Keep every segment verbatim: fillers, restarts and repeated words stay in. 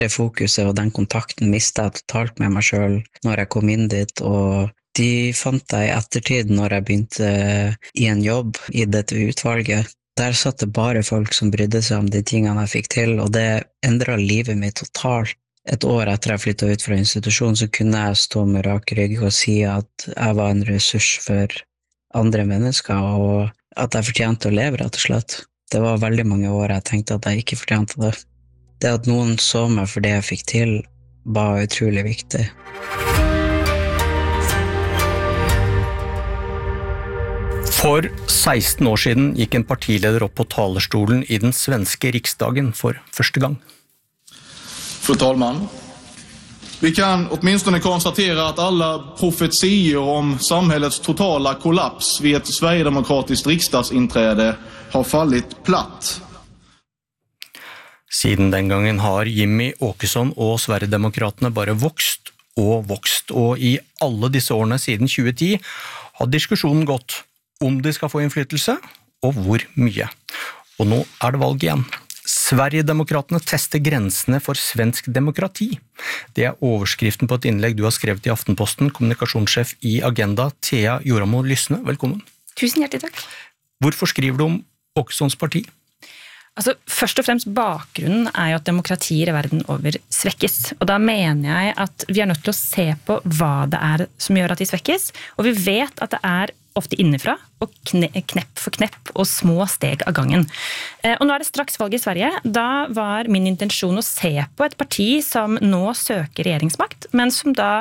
Det fokuset og den kontakten mistet jeg totalt med meg selv når jeg kom inn dit, og de fant jeg i ettertid når jeg begynte i en jobb i dette utvalget. Der satt det bare folk som brydde seg om de tingene jeg fikk til, og det endret livet mitt totalt. Et år etter jeg flyttet ut fra institusjonen, så kunne jeg stå med rak rygg og si at jeg var en ressurs for andre mennesker, og at jeg fortjente å leve, rett og slett. Det var veldig mange år jeg tenkte at jeg ikke fortjente det. Det at noen så meg for det jeg fikk til, var utrolig viktig. For seksten år siden gikk en partileder opp på talerstolen i den svenske riksdagen for første gang. Fru talman, vi kan åtminstone konstatera att alla profetier om samhällets totala kollaps vid ett sverigedemokratiskt riksdagsinträde har fallit platt. Siden den gangen har Jimmy Åkesson og Sverigedemokratene bare vokst og vokst, og i alle disse årene siden tjue ti har diskusjonen gått om de skal få innflytelse, og hvor mye. Og nå er det valg igjen. Sverigedemokratene tester grensene for svensk demokrati. Det er overskriften på et innlegg du har skrevet i Aftenposten, kommunikasjonssjef i Agenda, Thea Joramo Lysne. Velkommen. Tusen hjertelig takk. Hvorfor skriver du om Åkessons parti? Altså, først og fremst bakgrunnen er jo at demokratier i verden over svekkes. Og da mener jeg at vi er nødt til å se på hva det er som gjør at de svekkes. Og vi vet at det er ofte innenfra, og knepp for knepp, og små steg av gangen. Og nå er det straks valg i Sverige. Da var min intensjon å se på et parti som nå søker regjeringsmakt, men som da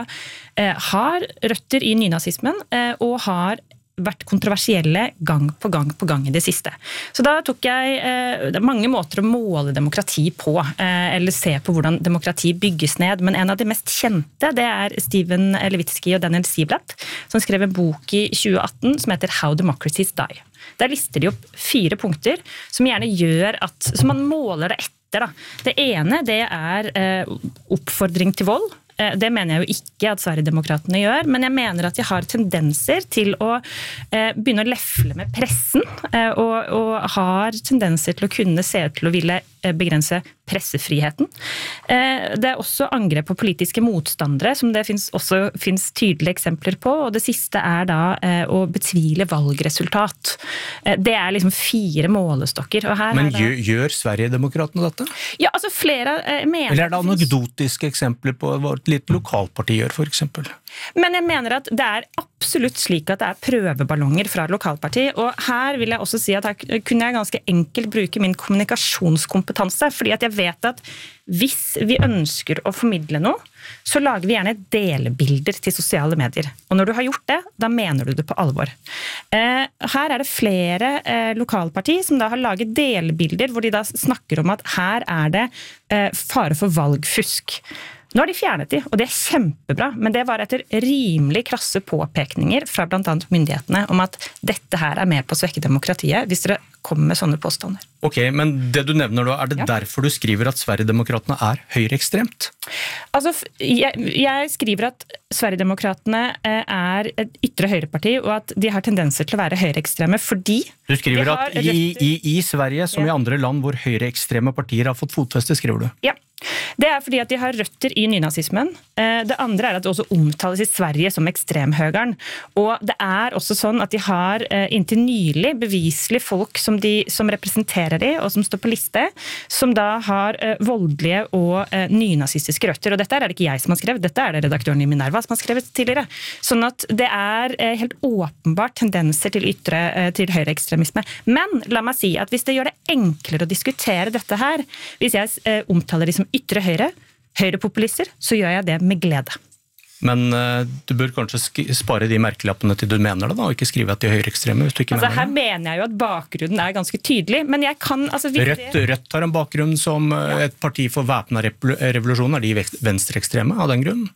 har røtter i nynazismen, og har vært kontroversielle gang på gang på gang i det siste. Så da tok jeg eh, det er mange måter å måle demokrati på, eh, eller se på hvordan demokrati bygges ned, men en av de mest kjente, det er Steven Levitsky og Daniel Ziblatt, som skrev en bok i tjue atten som heter How Democracies Die. Der lister de opp fire punkter som gjerne gjør at, som man måler det etter. Da. Det ene, det er eh, oppfordring til vold. Det mener jeg jo ikke at Sverigedemokratene gjør, men jeg mener at de har tendenser til å eh, begynne å lefle med pressen, eh, og, og har tendenser til å kunne se ut til å ville eh, begrense pressefriheten. Eh, det er også angrep på politiske motstandere, som det finnes, også finnes tydelige eksempler på, og det siste er da eh, å betvile valgresultat. Eh, det er liksom fire målestokker. Og her men er det... gjør, gjør Sverigedemokratene dette? Ja, altså flere eh, mener... Eller er det anekdotiske eksempler på hva litt lokalparti gjør, for eksempel? Men jeg mener at det er absolutt slik at det er prøveballonger fra lokalparti, og her vil jeg også si at her kunne jeg ganske enkelt bruke min kommunikasjonskompetanse, fordi at jeg vet at hvis vi ønsker å formidle noe, så lager vi gjerne delbilder til sosiale medier. Og når du har gjort det, da mener du det på alvor. Eh, her er det flere eh, lokalparti som da har laget delbilder, hvor de da snakker om at her er det eh, fare for valgfusk. Nå har de fjernet de, og det er kjempebra, men det var etter rimelig krasse påpekninger fra blant annet myndighetene om at dette her er med på å svekke demokratiet, hvis dere kommer med sånne påstander. Ok, men det du nevner da, er det ja. derfor du skriver at Sverigedemokratene er høyreekstremt? Altså, jeg, jeg skriver at Sverigedemokratene er et ytre høyreparti, og at de har tendenser til å være høyreekstreme fordi... Du skriver at i, i, i Sverige, som ja. i andre land hvor høyreekstreme partier har fått fotfeste, skriver du? Ja. Det er fordi at de har røtter i nynazismen. Det andre er at det også omtales i Sverige som ekstremhøgeren. Og det er også sånn at de har inntil nylig beviselig folk som, de, som representerer de, og som står på liste, som da har voldelige og nynazistiske røtter. Og dette er det ikke jeg som har skrevet, dette er det redaktøren i Minerva som har skrevet tidligere. Sånn at det er helt åpenbart tendenser til ytre, til høyreekstremisme. Men la meg si at hvis det gjør det enklere å diskutere dette her, hvis jeg omtaler de som ytre høyre, høyrepopulister, så gjør jeg det med glede. Men uh, du bør kanskje spare de merkelappene til du mener det da, og ikke skrive at de er høyreekstreme hvis du ikke altså, mener det. Her mener jeg jo at bakgrunnen er ganske tydelig, men jeg kan... Altså, Rødt, Rødt har en bakgrunn som ja. et parti for væpnet revolusjon. Er de venstreekstreme av den grunnen?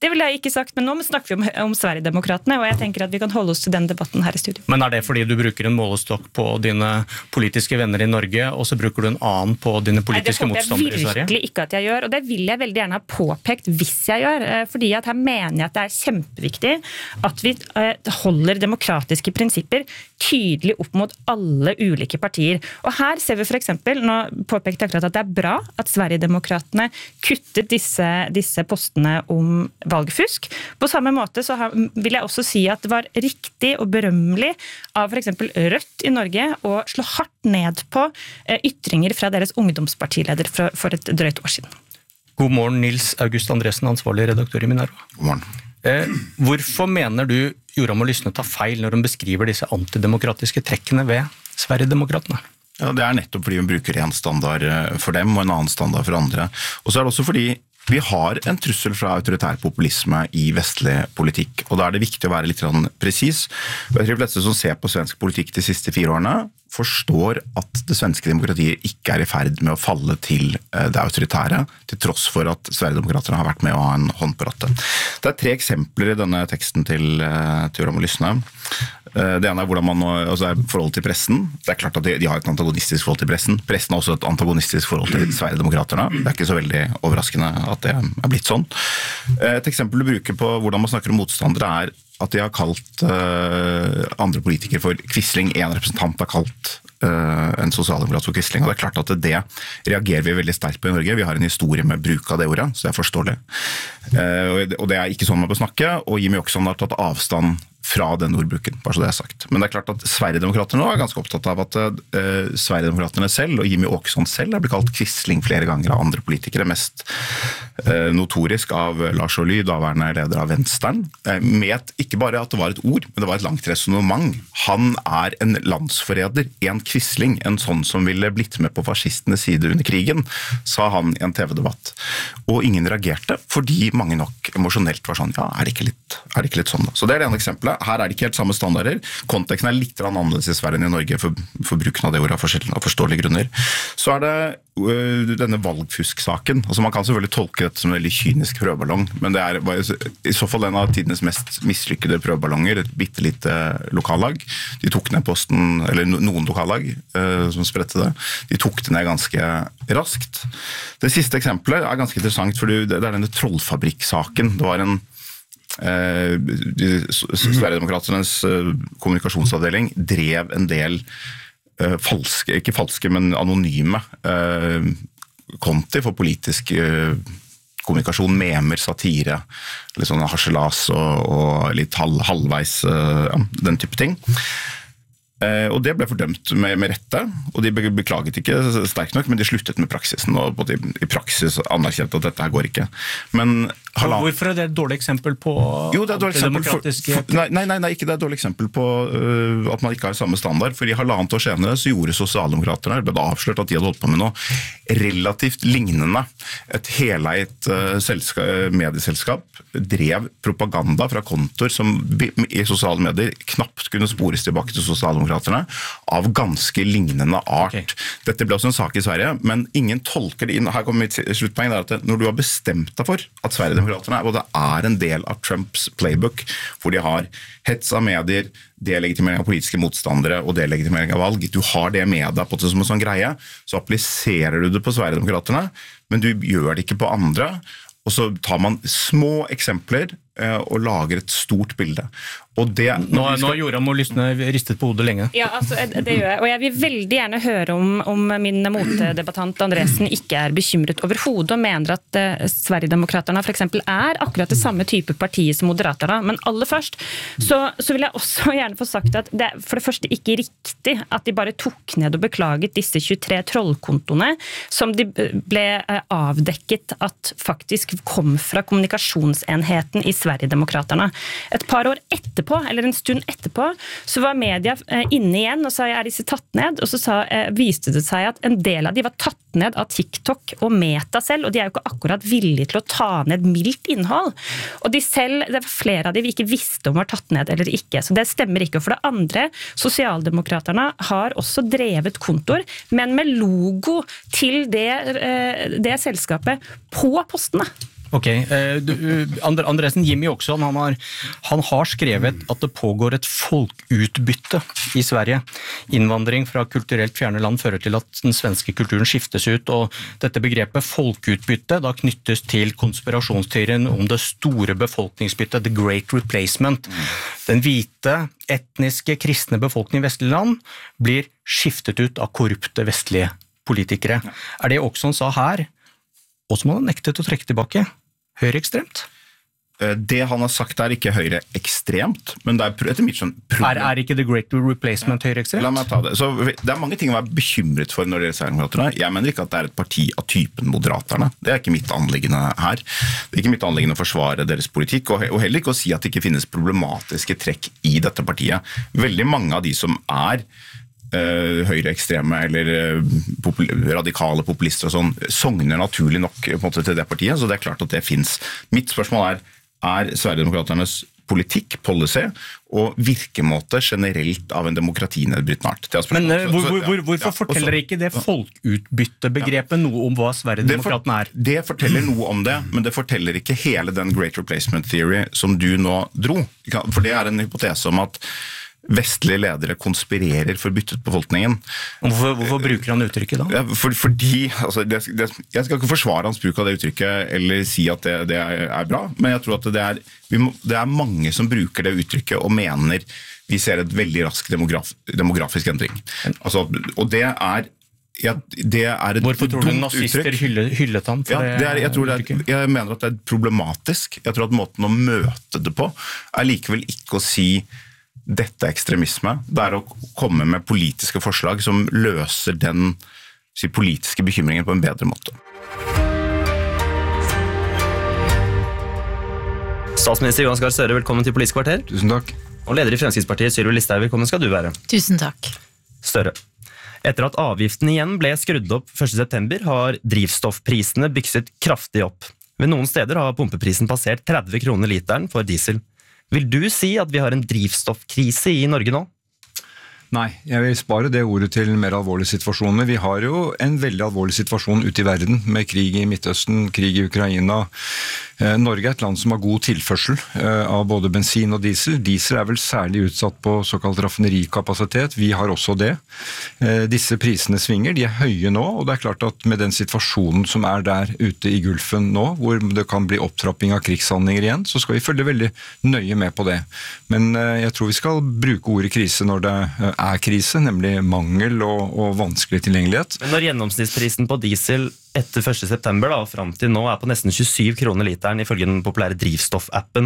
det ville jeg ikke sagt, men nå snakker vi om, om Sverigedemokratene, og jeg tenker at vi kan holde oss til den debatten her i studio. Men er det fordi du bruker en målestokk på dine politiske venner i Norge, og så bruker du en annen på dine politiske motstandere i Sverige? Nei, det håper jeg virkelig ikke at jeg gjør, og det vil jeg veldig gjerne ha påpekt hvis jeg gjør, fordi at her mener jeg at det er kjempeviktig at vi holder demokratiske prinsipper tydelig opp mot alle ulike partier. Og her ser vi for eksempel, nå påpekte jeg akkurat at det er bra at Sverigedemokratene kuttet disse, disse postene om valgfusk. På samme måte så har, vil jeg også si at det var riktig og berømmelig av for eksempel Rødt i Norge å slå hardt ned på ytringer fra deres ungdomspartileder for, for et drøyt år siden. God morgen, Nils August Andresen, ansvarlig redaktør i Minerva. God morgen. Eh, hvorfor mener du Joram og Lysne tar feil når de beskriver disse antidemokratiske trekkene ved Sverigedemokratene? Ja, det er nettopp fordi vi bruker en standard for dem og en annen standard for andre. Og så er det også fordi vi har en trussel fra autoritær populisme i vestlig politikk, og da er det viktig å være litt presis. Jeg tror de fleste som ser på svensk politikk de siste fire årene, forstår at det svenske demokratiet ikke er i ferd med å falle til det autoritære, til tross for at Sverigedemokraterne har vært med å ha en hånd på rattet. Det er tre eksempler i denne teksten til, til Joram og Lysne. Det ene er hvordan man, altså er forholdet til pressen. Det er klart at de, de har et antagonistisk forhold til pressen. Pressen har også et antagonistisk forhold til Sverigedemokraterne. Det er ikke så veldig overraskende at det er blitt sånn. Et eksempel du bruker på hvordan man snakker om motstandere er at de har kalt uh, andre politikere for Quisling. En representant har kalt uh, en sosialdemokrat for Quisling, og det er klart at det reagerer vi veldig sterkt på i Norge. Vi har en historie med bruk av det ordet, så det er forståelig. Uh, og det er ikke sånn man bør snakke, og Jimmy Åkesson har tatt avstand fra den ordbruken, bare så det er sagt. Men det er klart at Sverigedemokraterne nå er ganske opptatt av at uh, Sverigedemokraterne selv, og Jimmy Åkesson selv, har blitt kalt Quisling flere ganger av andre politikere, mest uh, notorisk av Lars Ohly, daværende leder av Venstren, uh, med ikke bare at det var et ord, men det var et langt resonemang. Han er en landsforræder, en Quisling, en sånn som ville blitt med på fascistenes side under krigen, sa han i en T V-debatt. Og ingen reagerte, fordi mange nok emosjonelt var sånn, ja, er det ikke litt, er det ikke litt sånn da? Så det er det ene eksempelet. Her er det ikke helt samme standarder. Konteksten er litt annerledes i Sverige enn i Norge for, for bruken av det ordet av forståelige grunner. Så er det øh, denne valgfusk-saken. Altså man kan selvfølgelig tolke dette som en veldig kynisk prøveballong, men det er i så fall en av tidens mest mislykkede prøveballonger, et bittelite lokallag. De tok ned posten, eller noen lokallag øh, som spredte det. De tok det ned ganske raskt. Det siste eksempelet er ganske interessant, for det er denne trollfabrikk-saken. Det var en Eh, Sverigedemokraternes eh, kommunikasjonsavdeling drev en del eh, falske, ikke falske, men anonyme eh, konti for politisk eh, kommunikasjon, memer, satire, litt sånn harselas og, og litt halv, halvveis, eh, ja, den type ting. Og det ble fordømt med, med rette, og de beklaget ikke sterkt nok, men de sluttet med praksisen, og de, i praksis anerkjente at dette her går ikke. Men halvann... Hvorfor er det et dårlig eksempel på jo, det er et dårlig eksempel for, for, nei, nei, nei, ikke det er et dårlig eksempel på uh, at man ikke har samme standard, for i halvannet år senere så gjorde sosialdemokraterne, det ble avslørt at de hadde holdt på med noe relativt lignende. Et heleit uh, selskap, medieselskap drev propaganda fra kontor som i sosiale medier knapt kunne spores tilbake til sosialdemokraterne av ganske lignende art. Okay. Dette ble også en sak i Sverige, men ingen tolker det inn. Her kommer mitt sluttpoeng, det er at når du har bestemt deg for at Sverigedemokraterne er, og det er en del av Trumps playbook, hvor de har hets av medier, delegitimering av politiske motstandere og delegitimering av valg, du har det med deg på det som en sånn greie, så appliserer du det på Sverigedemokraterne, men du gjør det ikke på andre, og så tar man små eksempler eh, og lager et stort bilde. Og det, nå har skal... Joram og Lysne ristet på hodet lenge. Ja, altså, det gjør jeg. Og jeg vil veldig gjerne høre om, om min motdebattant Andresen ikke er bekymret overhodet og mener at uh, Sverigedemokraterne for eksempel er akkurat det samme type partiet som Moderaterna. Men aller først så, så vil jeg også gjerne få sagt at det er for det første ikke riktig at de bare tok ned og beklaget disse tjuetre trollkontoene som de ble uh, avdekket at faktisk kom fra kommunikasjonsenheten i Sverigedemokraterne. Et par år etter eller en stund etterpå, så var media inne igjen og sa, er disse tatt ned? Og så sa, viste det seg at en del av de var tatt ned av TikTok og Meta selv, og de er jo ikke akkurat villige til å ta ned mildt innhold. Og de selv, det var flere av de vi ikke visste om var tatt ned eller ikke, så det stemmer ikke. Og for det andre, sosialdemokraterne har også drevet kontor, men med logo til det, det selskapet på postene. Ok, Andresen, Jimmy Åkesson, han har, han har skrevet at det pågår et folkutbytte i Sverige. Innvandring fra kulturelt fjerne land fører til at den svenske kulturen skiftes ut, og dette begrepet folkutbytte da knyttes til konspirasjonsteorien om det store befolkningsbyttet, the great replacement. Den hvite, etniske, kristne befolkningen i vestlige land blir skiftet ut av korrupte vestlige politikere. Er det Åkesson sa her, og som han har nektet å trekke tilbake? Høyreekstremt? Det han har sagt er ikke høyreekstremt, men det er etter mitt skjønn er, er ikke the great replacement høyreekstremt? La meg ta det. Så det er mange ting å være bekymret for når det gjelder Sverigedemokraterne. Jeg mener ikke at det er et parti av typen Moderaterne. Det er ikke mitt anliggende her. Det er ikke mitt anliggende å forsvare deres politikk, og heller ikke å si at det ikke finnes problematiske trekk i dette partiet. Veldig mange av de som er Uh, høyreekstreme eller uh, popul- radikale populister og sånn, sogner naturlig nok på en måte, til det partiet, så det er klart at det finnes. Mitt spørsmål er, er Sverigedemokraternes politikk, policy og virkemåte generelt av en demokratinedbrytende art? Men uh, hvor, hvor, hvor, hvorfor ja, forteller ikke det folkeutbyttebegrepet ja. noe om hva Sverigedemokratene er? Det, for, det forteller noe om det, men det forteller ikke hele den great replacement theory som du nå dro. For det er en hypotese om at vestlige ledere konspirerer for byttet befolkningen. Hvorfor, hvorfor bruker han uttrykket da? Ja, for, fordi, altså, det, det, jeg skal ikke forsvare hans bruk av det uttrykket eller si at det, det er bra, men jeg tror at det er, vi må, det er mange som bruker det uttrykket og mener vi ser et veldig rask demograf, demografisk endring. Altså, og det er Ja, det er et Hvorfor tror du nazister hyllet, hyllet ham for ja, det er, jeg, tror det er, jeg mener at det er problematisk. Jeg tror at måten å møte det på er likevel ikke å si dette ekstremisme, det er å komme med politiske forslag som løser den si, politiske bekymringen på en bedre måte. Statsminister Jonas Gahr Støre, velkommen til Politisk kvarter. Tusen takk. Og leder i Fremskrittspartiet, Sylvi Listhaug, velkommen skal du være. Tusen takk. Støre. Etter at avgiften igjen ble skrudd opp første september, har drivstoffprisene bykset kraftig opp. Ved noen steder har pumpeprisen passert tretti kroner literen for diesel. Vil du si at vi har en drivstoffkrise i Norge nå? Nei, jeg vil spare det ordet til mer alvorlige situasjoner. Vi har jo en veldig alvorlig situasjon ute i verden, med krig i Midtøsten, krig i Ukraina. Norge er et land som har god tilførsel av både bensin og diesel. Diesel er vel særlig utsatt på såkalt raffinerikapasitet. Vi har også det. Disse prisene svinger, de er høye nå, og det er klart at med den situasjonen som er der ute i Gulfen nå, hvor det kan bli opptrapping av krigshandlinger igjen, så skal vi følge veldig nøye med på det. Men jeg tror vi skal bruke ordet krise når det er krise, nemlig mangel og, og vanskelig tilgjengelighet. Men når gjennomsnittsprisen på diesel etter første september da, og frem til nå er på nesten tjuesyv kroner literen ifølge den populære drivstoffappen,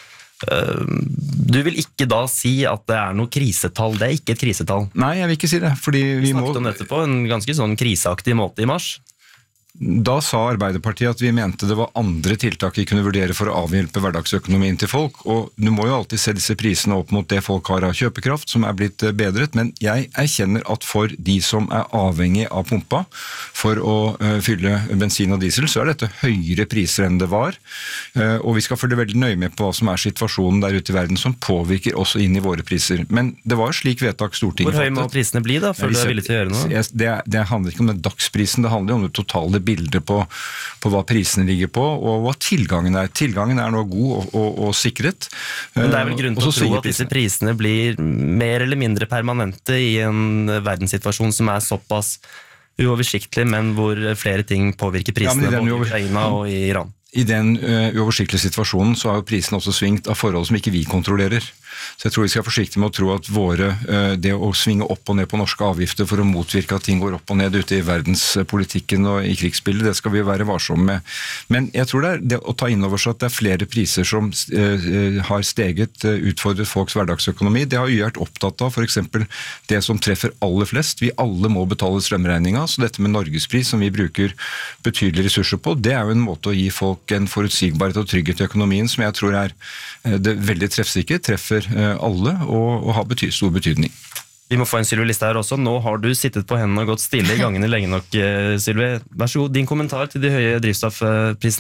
du vil ikke da si at det er noe krisetall? Det er ikke et krisetall. Nei, jeg vil ikke si det, fordi vi, vi snakket må... om dette på en ganske sånn kriseaktig måte i mars. Da sa Arbeiderpartiet at vi mente det var andre tiltak vi kunne vurdere for å avhjelpe hverdagsøkonomien til folk, og du må jo alltid se disse prisene opp mot det folk har av kjøpekraft, som er blitt bedret, men jeg erkjenner at for de som er avhengig av pumpa for å uh, fylle bensin og diesel, så er dette høyere priser enn det var, uh, og vi skal følge veldig nøye med på hva som er situasjonen der ute i verden, som påvirker også inn i våre priser. Men det var slik vedtak Stortinget fattet. Hvor høy må prisene bli da, før du er villig til å gjøre noe? Jeg, det, det handler ikke om den dagsprisen, det handler om det totale bilder på, på hva prisene ligger på, og hva tilgangen er. Tilgangen er nå god og, og, og sikret. Men det er vel grunn til å tro at disse prisene blir mer eller mindre permanente i en verdenssituasjon som er såpass uoversiktlig, men hvor flere ting påvirker prisene, ja, både i Ukraina og i Iran. I den uh, uoversiktlige situasjonen så har jo prisen også svingt av forhold som ikke vi kontrollerer. Så jeg tror vi skal være forsiktige med å tro at våre, uh, det å svinge opp og ned på norske avgifter for å motvirke at ting går opp og ned ute i verdenspolitikken og i krigsbildet, det skal vi være varsomme med. Men jeg tror det er det å ta inn over seg at det er flere priser som uh, har steget, uh, utfordret folks hverdagsøkonomi. Det har vi vært opptatt av, for eksempel det som treffer aller flest. Vi alle må betale strømregninga, så dette med Norgespris som vi bruker betydelige ressurser på, det er jo en måte å gi folk en forutsigbarhet og trygghet i økonomien som jeg tror er det veldig treffsikker, treffer alle og, og har bety- stor betydning. Vi må få en Sylvi Listhaug også. Nå har du sittet på hendene og gått stille i gangene lenge nok, Sylvi. Vær så god, din kommentar til de høye drivstoffprisene.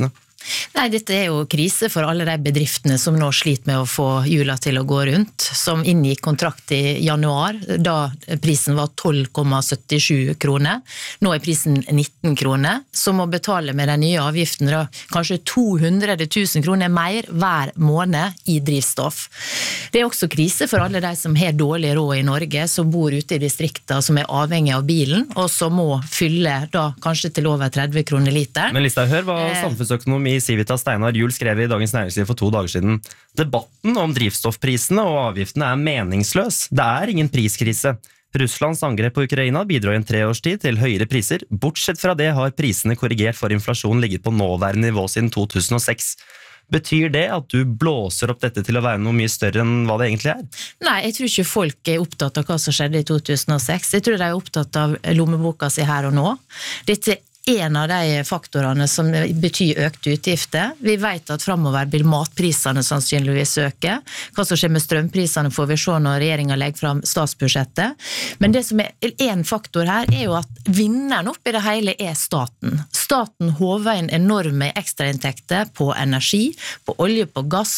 Nei, dette er jo krise for alle de bedriftene som nå sliter med å få hjula til å gå rundt, som inngikk kontrakt i januar, da prisen var tolv komma syttisju kroner. Nå er prisen nitten kroner, som må betale med de nye avgiftene da, kanskje to hundre tusen kroner mer hver måned i drivstoff. Det er også krise for alle de som har dårlig råd i Norge, som bor ute i distrikter, som er avhengig av bilen, og som må fylle da kanskje til over tretti kroner liter. Men Listhaug, hør hva samfunnsøkonom i Civita Steinar Juel skrev i Dagens Næringsliv for to dager siden. Debatten om drivstoffprisene og avgiftene er meningsløs. Det er ingen priskrise. Russlands angrep på Ukraina bidrar i en treårstid til høyere priser. Bortsett fra det har prisene korrigert for inflasjon ligget på nåværende nivå siden to tusen og seks. Betyr det at du blåser opp dette til å være noe mye større enn hva det egentlig er? Nei, jeg tror ikke folk er opptatt av hva som skjedde i to tusen og seks. Jeg tror de er opptatt av lommeboka si her og nå. Dette en av de faktorene som betyr økte utgifter. Vi vet at fremover vil matprisene sannsynligvis øke. Hva som skjer med strømprisene får vi se når regjeringen legger frem statsbudsjettet. Men det som er en faktor her er jo at vinneren oppi det hele er staten. Staten håver inn enorme ekstrainntekter på energi, på olje, på gass,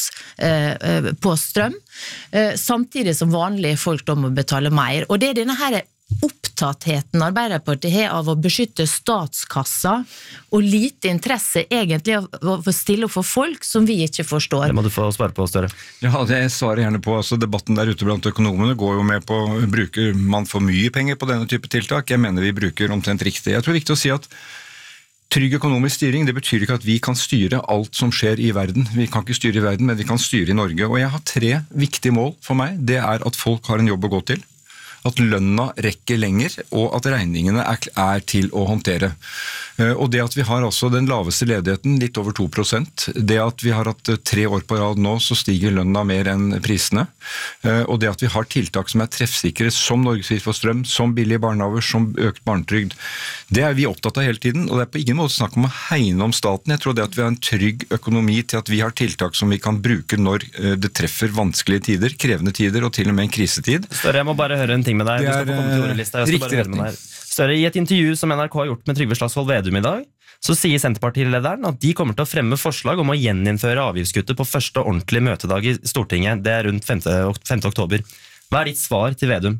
på strøm, samtidig som vanlige folk da må betale mer. Og det er denne her opptattheten Arbeiderpartiet har av å beskytte statskassa og lite interesse egentlig av å stille for folk som vi ikke forstår. Det må du få svare på, Støre. Ja, det svarer jeg gjerne på. Altså, debatten der ute blant økonomene går jo med på, bruker man for mye penger på denne type tiltak? Jeg mener vi bruker omtrent riktig. Jeg tror det er viktig å si at trygg økonomisk styring, det betyr ikke at vi kan styre alt som skjer i verden. Vi kan ikke styre i verden, men vi kan styre i Norge. Og jeg har tre viktige mål for meg. Det er at folk har en jobb å gå til, at lønna rekker lenger, og at regningene er, er til å håndtere. Og det at vi har altså den laveste ledigheten, litt over to prosent, det at vi har hatt tre år på rad nå, så stiger lønna mer enn prisene, og det at vi har tiltak som er treffsikre, som Norgespris for strøm, som billige barnehaver, som økt barnetrygd, det er vi opptatt av hele tiden, og det er på ingen måte snakk om å hegne om staten. Jeg tror det at vi har en trygg økonomi til at vi har tiltak som vi kan bruke når det treffer vanskelige tider, krevende tider, og til og med en krisetid. Støre, jeg må bare høre en ting med deg. Det er riktig retning. Støre, i et intervju som N R K har gjort med Trygve Slagsvold Vedum i dag, så sier Senterpartilederen at de kommer til å fremme forslag om å gjeninnføre avgiftskuttet på første ordentlige møtedag i Stortinget. Det er rundt femte oktober. Hva er ditt svar til Vedum?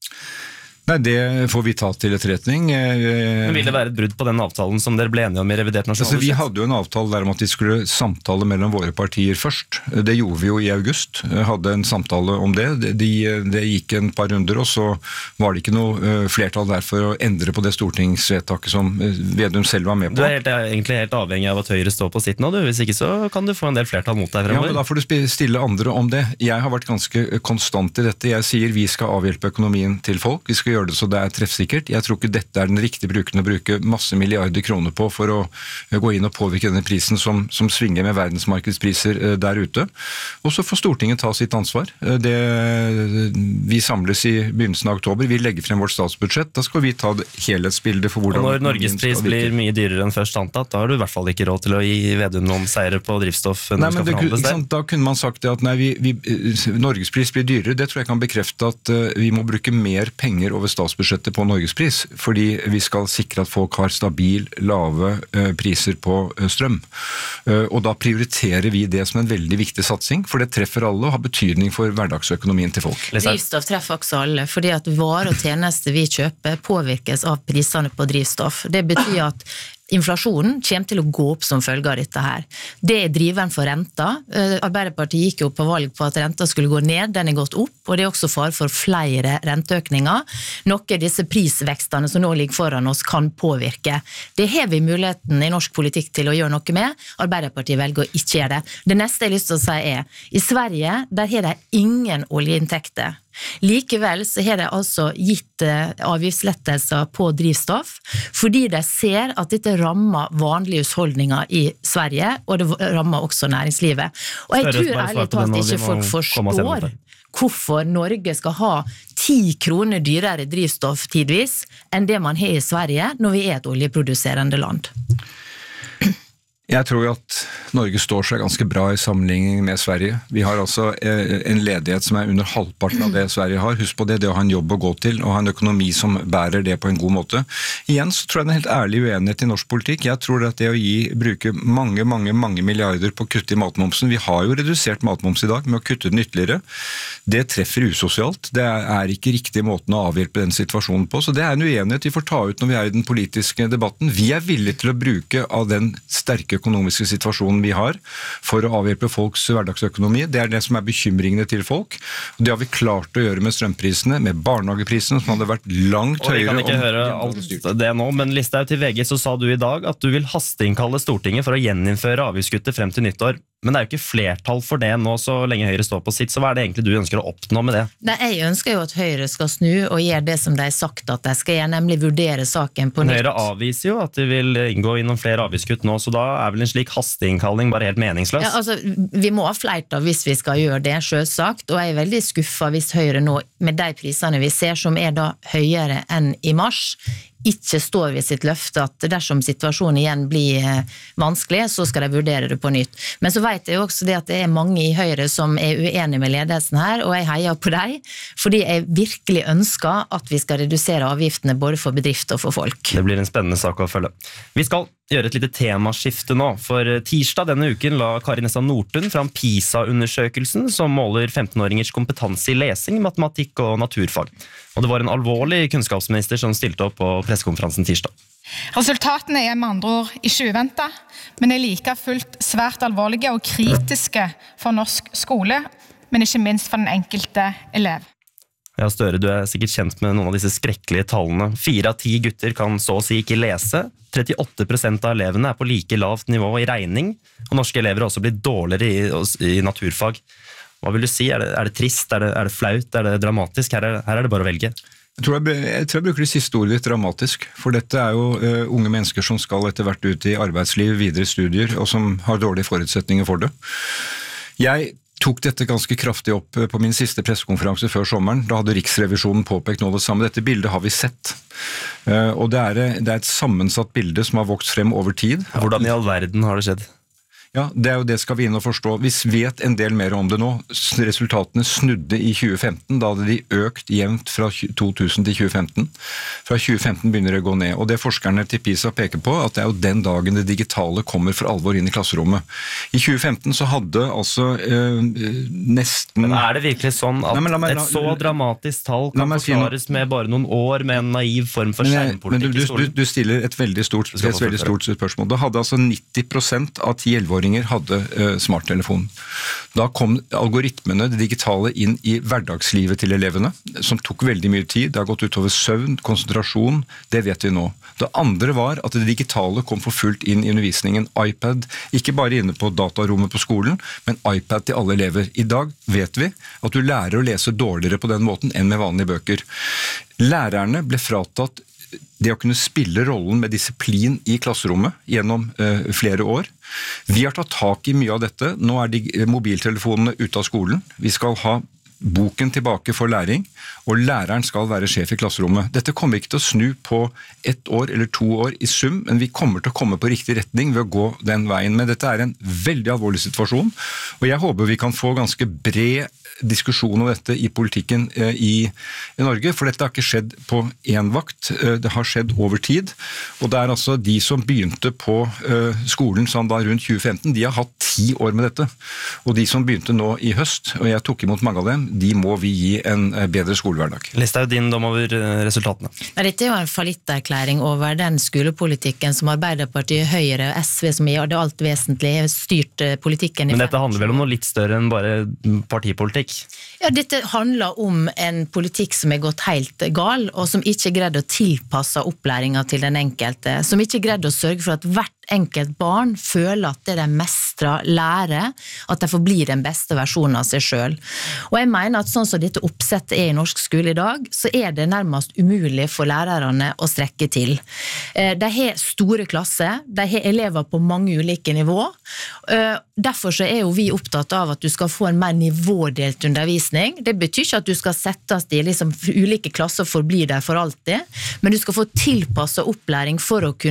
Nei, det får vi ta til etterretning. Men vil det være et brudd på den avtalen som dere ble enige om i revidert nasjonalbudsjett? Altså, vi hadde jo en avtale der om at de skulle samtale mellom våre partier først. Det gjorde vi jo i august. Hadde en samtale om det. De, det gikk en par runder, og så var det ikke noe flertall der for å endre på det stortingsvedtaket som Vedum selv var med på. Du er helt, egentlig helt avhengig av at Høyre står på sitt nå, du. Hvis ikke så kan du få en del flertall mot deg fremover. Ja, men da får du stille andre om det. Jeg har vært ganske konstant i dette. Jeg sier vi skal avhjelpe økonomien til folk. Vi skal gjøre det så det er treffsikkert. Jeg tror ikke dette er den riktige bruken å bruke masse milliarder kroner på for å gå inn og påvirke denne prisen som, som svinger med verdensmarkedspriser der ute. Og så får Stortinget ta sitt ansvar. Det, vi samles i begynnelsen av oktober, vi legger frem vårt statsbudsjett, da skal vi ta helhetsbildet for hvordan... Og når Norgespris blir mye dyrere enn først antatt, da har du i hvert fall ikke råd til å gi Vedum noen seire på drivstoff når nei, skal det, forhandles der. Da kunne man sagt det at nei, vi, vi, Norgespris blir dyrere, det tror jeg kan bekrefte at uh, vi må bruke mer penger over statsbudsjettet budsjettet på Norgespris, fordi vi skal sikre at folk har stabil, lave uh, priser på uh, strøm. Uh, og da prioriterer vi det som en veldig viktig satsing, for det treffer alle og har betydning for hverdagsøkonomien til folk. Drivstoff treffer også alle, fordi at varer og tjenester vi kjøper påvirkes av prisene på drivstoff. Det betyr at inflasjonen kommer til å gå opp som følge av dette her. Det er driveren for renta. Arbeiderpartiet gikk jo på valg på at renta skulle gå ned, den er gått opp, og det er også fare for flere renteøkninger. Noe disse prisvekstene som nå ligger foran oss kan påvirke. Det har vi muligheten i norsk politikk til å gjøre noe med. Arbeiderpartiet velger å ikke gjøre det. Det neste jeg har lyst til å si er, i Sverige, der har de ingen oljeinntekter. Likevel så har de altså gitt avgiftslettelser på drivstoff, fordi de ser at dette rammer vanlige husholdninger i Sverige, og det rammer også næringslivet. Og jeg tror ærlig talt ikke folk forstår hvorfor Norge skal ha ti kroner dyrere drivstoff tidvis enn det man har i Sverige når vi er et oljeproduserende land. Jeg tror at Norge står seg ganske bra i sammenligning med Sverige. Vi har altså en ledighet som er under halvparten av det Sverige har. Husk på det, det å ha en jobb å gå til, og ha en økonomi som bærer det på en god måte. Igjen så tror jeg det er en helt ærlig uenighet i norsk politikk. Jeg tror at det å gi, bruke mange, mange, mange milliarder på å kutte i matmomsen, vi har jo redusert matmoms i dag med å kutte den ytterligere, det treffer usosialt. Det er ikke riktig måten å avhjelpe den situasjonen på, så det er en uenighet vi får ta ut når vi er i den politiske debatten. Vi er villige til å bruke av den sterke økonomiske situasjonen vi har for å avhjelpe folks hverdagsøkonomi. Det er det som er bekymringene til folk. Det har vi klart å gjøre med strømprisene, med barnehageprisene, som hadde vært langt høyere. Og vi kan ikke høre alt det nå, men Listhaug, til V G så sa du i dag at du vil hasteinnkalle Stortinget for å gjeninnføre avgiftskuttet frem til nyttår. Men det er jo ikke flertall for det nå så lenge Høyre står på sitt, så hva er det egentlig du ønsker å oppnå med det? Nei, jeg ønsker jo at Høyre skal snu og gjøre det som de har sagt at de skal gjøre, nemlig vurdere saken på nytt. Høyre avviser jo at de vil inngå i noen flere avgiftskutt nå, så da er vel en slik hasteinnkalling bare helt meningsløs? Ja, altså, vi må ha flertall hvis vi skal gjøre det, selvsagt, og jeg er veldig skuffet hvis Høyre nå, med de prisene vi ser, som er da høyere enn i mars, ikke står ved sitt løfte at dersom situasjonen igjen blir vanskelig, så skal de vurdere det på nytt. Men så vet jeg jo også det at det er mange i Høyre som er uenige med ledelsen her, og jeg heier på deg, fordi jeg virkelig ønsker at vi skal redusere avgiftene både for bedrifter og for folk. Det blir en spennende sak å følge. Vi skal gjøre et lite temaskifte nå, for tirsdag denne uken la Kari Nessa Nordtun fram PISA-undersøkelsen som måler femtenåringers kompetanse i lesing, matematikk og naturfag. Og det var en alvorlig kunnskapsminister som stilte opp på pressekonferansen tirsdag. Resultatene er med andre ord ikke uventet, men er like fullt svært alvorlige og kritiske for norsk skole, men ikke minst for den enkelte elev. Ja, Støre, du er sikkert kjent med noen av disse skrekkelige tallene. Fire av ti gutter kan så å si ikke lese. trettiåtte prosent av elevene er på like lavt nivå i regning, og norske elever har også blitt dårligere i, i naturfag. Hva vil du si? Er det, er det trist? Er det, er det flaut? Er det dramatisk? Her er, her er det bare å velge. Jeg tror jeg, jeg tror jeg bruker det siste ordet litt dramatisk, for dette er jo uh, unge mennesker som skal etter hvert ut i arbeidsliv, videre studier, og som har dårlige forutsetninger for det. Jeg tok dette ganske kraftig opp på min siste pressekonferanse før sommeren. Da hadde Riksrevisjonen påpekt noe det samme. Dette bildet har vi sett. Uh, og det er, det er et sammensatt bilde som har vokst frem over tid. Hvordan i all verden har det skjedd? Ja, det er jo det skal vi inn og forstå. Vi vet en del mer om det nå. Resultatene snudde i tjue femten, da hadde de økt jevnt fra to tusen til tjue femten. Fra tjue femten begynner det å gå ned, og det forskerne til PISA peker på, at det er jo den dagen det digitale kommer for alvor inn i klasserommet. I tjue femten så hadde altså eh, nesten... Men er det virkelig sånn at Nei, meg, et så dramatisk tall kan forklares med bare noen år med en naiv form for skjermpolitikk du, i skolen? Du, du stiller et veldig stort, et veldig stort spørsmål. Da hadde altså nitti prosent av ti-elleve-åringer hadde uh, smarttelefon. Da kom algoritmene, det digitale, inn i hverdagslivet til elevene, som tok veldig mye tid. Det har gått utover søvn, konsentrasjon, det vet vi nå. Det andre var at det digitale kom for fullt inn i undervisningen. iPad, ikke bare inne på datarommet på skolen, men iPad til alle elever. I dag vet vi at du lærer å lese dårligere på den måten enn med vanlige bøker. Lærerne ble fratatt det å kunne spille rollen med disiplin i klasserommet gjennom uh, flere år. Vi har tatt tak i mye av dette. Nå er de mobiltelefonene ute av skolen. Vi skal ha boken tilbake for læring, og læreren skal være sjef i klasserommet. Dette kommer ikke til å snu på ett år eller to år i sum, men vi kommer til å komme på riktig retning ved å gå den veien. Men dette er en veldig alvorlig situasjon, og jeg håper vi kan få ganske bred diskusjon om dette i politikken eh, i, i Norge, for dette har ikke skjedd på en vakt, eh, det har skjedd over tid, og det er altså de som begynte på eh, skolen sånn da rundt tjue femten, de har hatt ti år med dette, og de som begynte nå i høst, og jeg tok imot mange av dem, de må vi gi en eh, bedre skolehverdag. Listhaug, din dom over eh, resultatene. Nei, dette er jo en fallitterklæring over den skolepolitikken som Arbeiderpartiet, Høyre og S V, som i det alt vesentlige har styrt eh, politikken i. Men dette handler vel om noe litt større enn bare partipolitikk? Ja, dette handler om en politikk som er gått helt gal, og som ikke greide å tilpasse opplæringen til den enkelte, som ikke greide å sørge for at hvert enkelt barn føler at det de mestrer lærer, at de får bli den beste versjonen av seg selv. Og jeg mener at sånn som dette oppsettet er i norsk skole i dag, så er det nærmest umulig for lærerne å strekke til. De har store klasser, de har elever på mange ulike nivå, derfor så er jo vi opptatt av at du skal få en mer nivådelt undervisning. Det betyr ikke at du skal settes i liksom ulike klasser for å bli der for alltid, men du skal få tilpasset opplæring for å kunne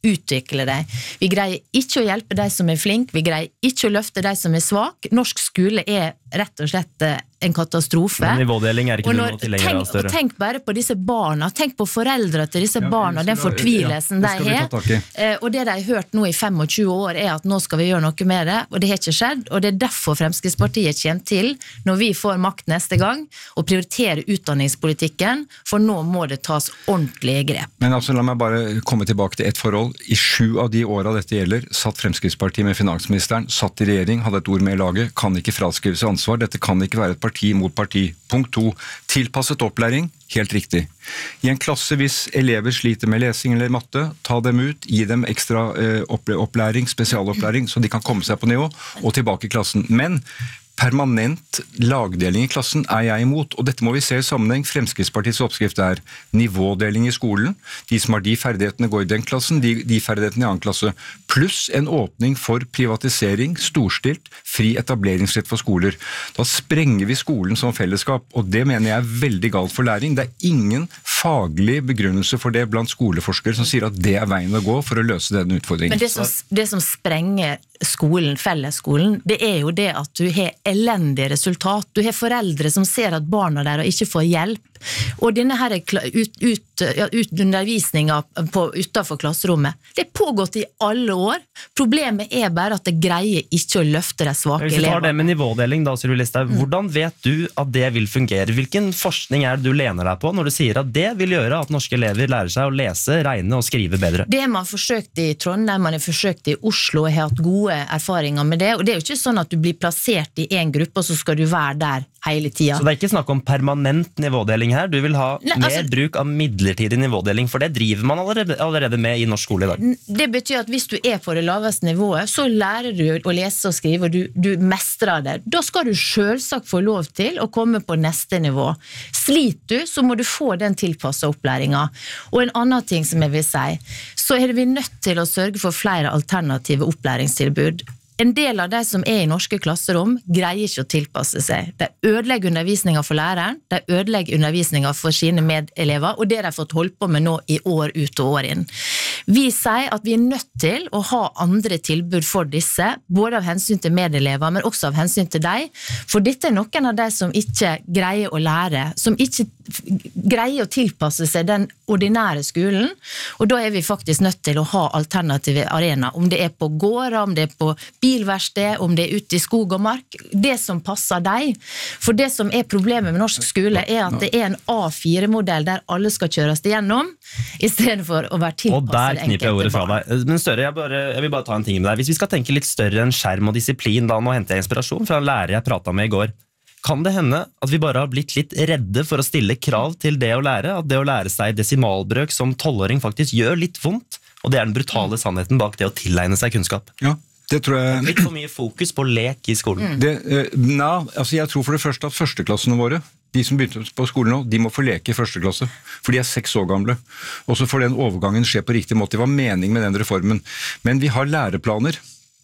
utvikle dem. Vi greier ikke å hjelpe de som er flink, vi greier ikke å løfte de som er svak. Norsk skole er rett og slett en katastrofe. Men nivådeling er ikke når, du nå tilhenger av større. Og tenk bare på disse barna, tenk på foreldre til disse barna, den fortvilelsen ja, de har. Og det de har hørt nå i tjuefem år er at nå skal vi gjøre noe med det, og det har ikke skjedd, og det er derfor Fremskrittspartiet kommer til, når vi får makt neste gang, å prioritere utdanningspolitikken, for nå må det tas ordentlige grep. Men altså, la meg bare komme tilbake til et forhold. I sju av de årene dette gjelder, satt Fremskrittspartiet med finansministeren, satt i regjering, hadde et ord med i laget, kan ikke fraskrive seg ansvar, dette kan ikke være et parti mot parti. Punkt to, tilpasset opplæring, helt riktig. I en klasse hvis elever sliter med lesing eller matte, ta dem ut, gi dem ekstra eh, opplæring, spesialopplæring, så de kan komme seg på nivå og tilbake i klassen. Men permanent lagdeling i klassen er jeg imot, og dette må vi se i sammenheng. Fremskrittspartiets oppskrift er nivådeling i skolen. De som har de ferdighetene går i den klassen, de, de ferdighetene i annen klasse. Pluss en åpning for privatisering, storstilt, fri etableringsrett for skoler. Da sprenger vi skolen som fellesskap, og det mener jeg er veldig galt for læring. Det er ingen faglig begrunnelse for det blant skoleforskere som sier at det er veien å gå for å løse denne utfordringen. Men det som, det som sprenger skolen, fellesskolen, det er jo det at du har elendig resultat. Du har foreldre som ser at barna der ikke får hjelp. Og denne her ut, ut, ja, ut undervisningen på, utenfor klasserommet, det er pågått i alle år. Problemet er bare at det greier ikke å løfte de svake elever. Hvis vi tar det med nivådeling da, Sylvi Listhaug, mm. hvordan vet du at det vil fungere? Hvilken forskning er det du lener deg på når du sier at det vil gjøre at norske elever lærer seg å lese, regne og skrive bedre? Det har man forsøkt i Trondheim, man har forsøkt i Oslo, og har hatt gode erfaringer med det, og det er jo ikke sånn at du blir plassert i en gruppe, og så skal du være der hele tiden. Så det er ikke snakk om permanent nivådeling her, du vil ha Nei, mer altså, bruk av midlertidig nivådeling, for det driver man allerede, allerede med i norsk skole i dag. Det betyr at hvis du er på det laveste nivået, så lærer du å lese og skrive, og du, du mestrer det. Da skal du selvsagt få lov til å komme på neste nivå. Sliter du, så må du få den tilpasset opplæringen. Og en annen ting som jeg vil si, så er vi nødt til å sørge for flere alternative opplæringstilbud. En del av de som er i norske klasserom greier ikke å tilpasse seg. De ødelegger undervisningen for læreren, de ødelegger undervisningen for sine medelever, og det har de fått holdt på med nå i år ut og år inn. Vi sier at vi er nødt til å ha andre tilbud for disse, både av hensyn til medelever, men også av hensyn til deg, for dette er noen av de som ikke greier å lære, som ikke greier å tilpasse seg den ordinære skolen, og da er vi faktisk nødt til å ha alternative arenaer, om det er på gårder, om det er på bilverksted, om det er ute i skog og mark, det som passer deg. For det som er problemet med norsk skole er at det er en A fire modell der alle skal kjøres igjennom, i stedet for å være tilpasset og der kniper jeg ordet fra deg. Men Støre, jeg, bare, jeg vil bare ta en ting med deg. Hvis vi skal tenke litt større enn skjerm og disiplin, da nå henter jeg inspirasjon fra en lærer jeg pratet med i går. Kan det hende at vi bare har blitt litt redde for å stille krav til det å lære, at det å lære seg desimalbrøk som tolvåring faktisk gjør litt vondt, og det er den brutale sannheten bak det å tilegne seg kunnskap? Ja. Det tror jeg... Litt for mye fokus på lek i skolen. Det, eh, na, altså jeg tror for det første at førsteklassene våre, de som begynte på skolen nå, de må få leke i første klasse, for de er seks år gamle. Og så får den overgangen skje på riktig måte. Det var mening med den reformen. Men vi har læreplaner.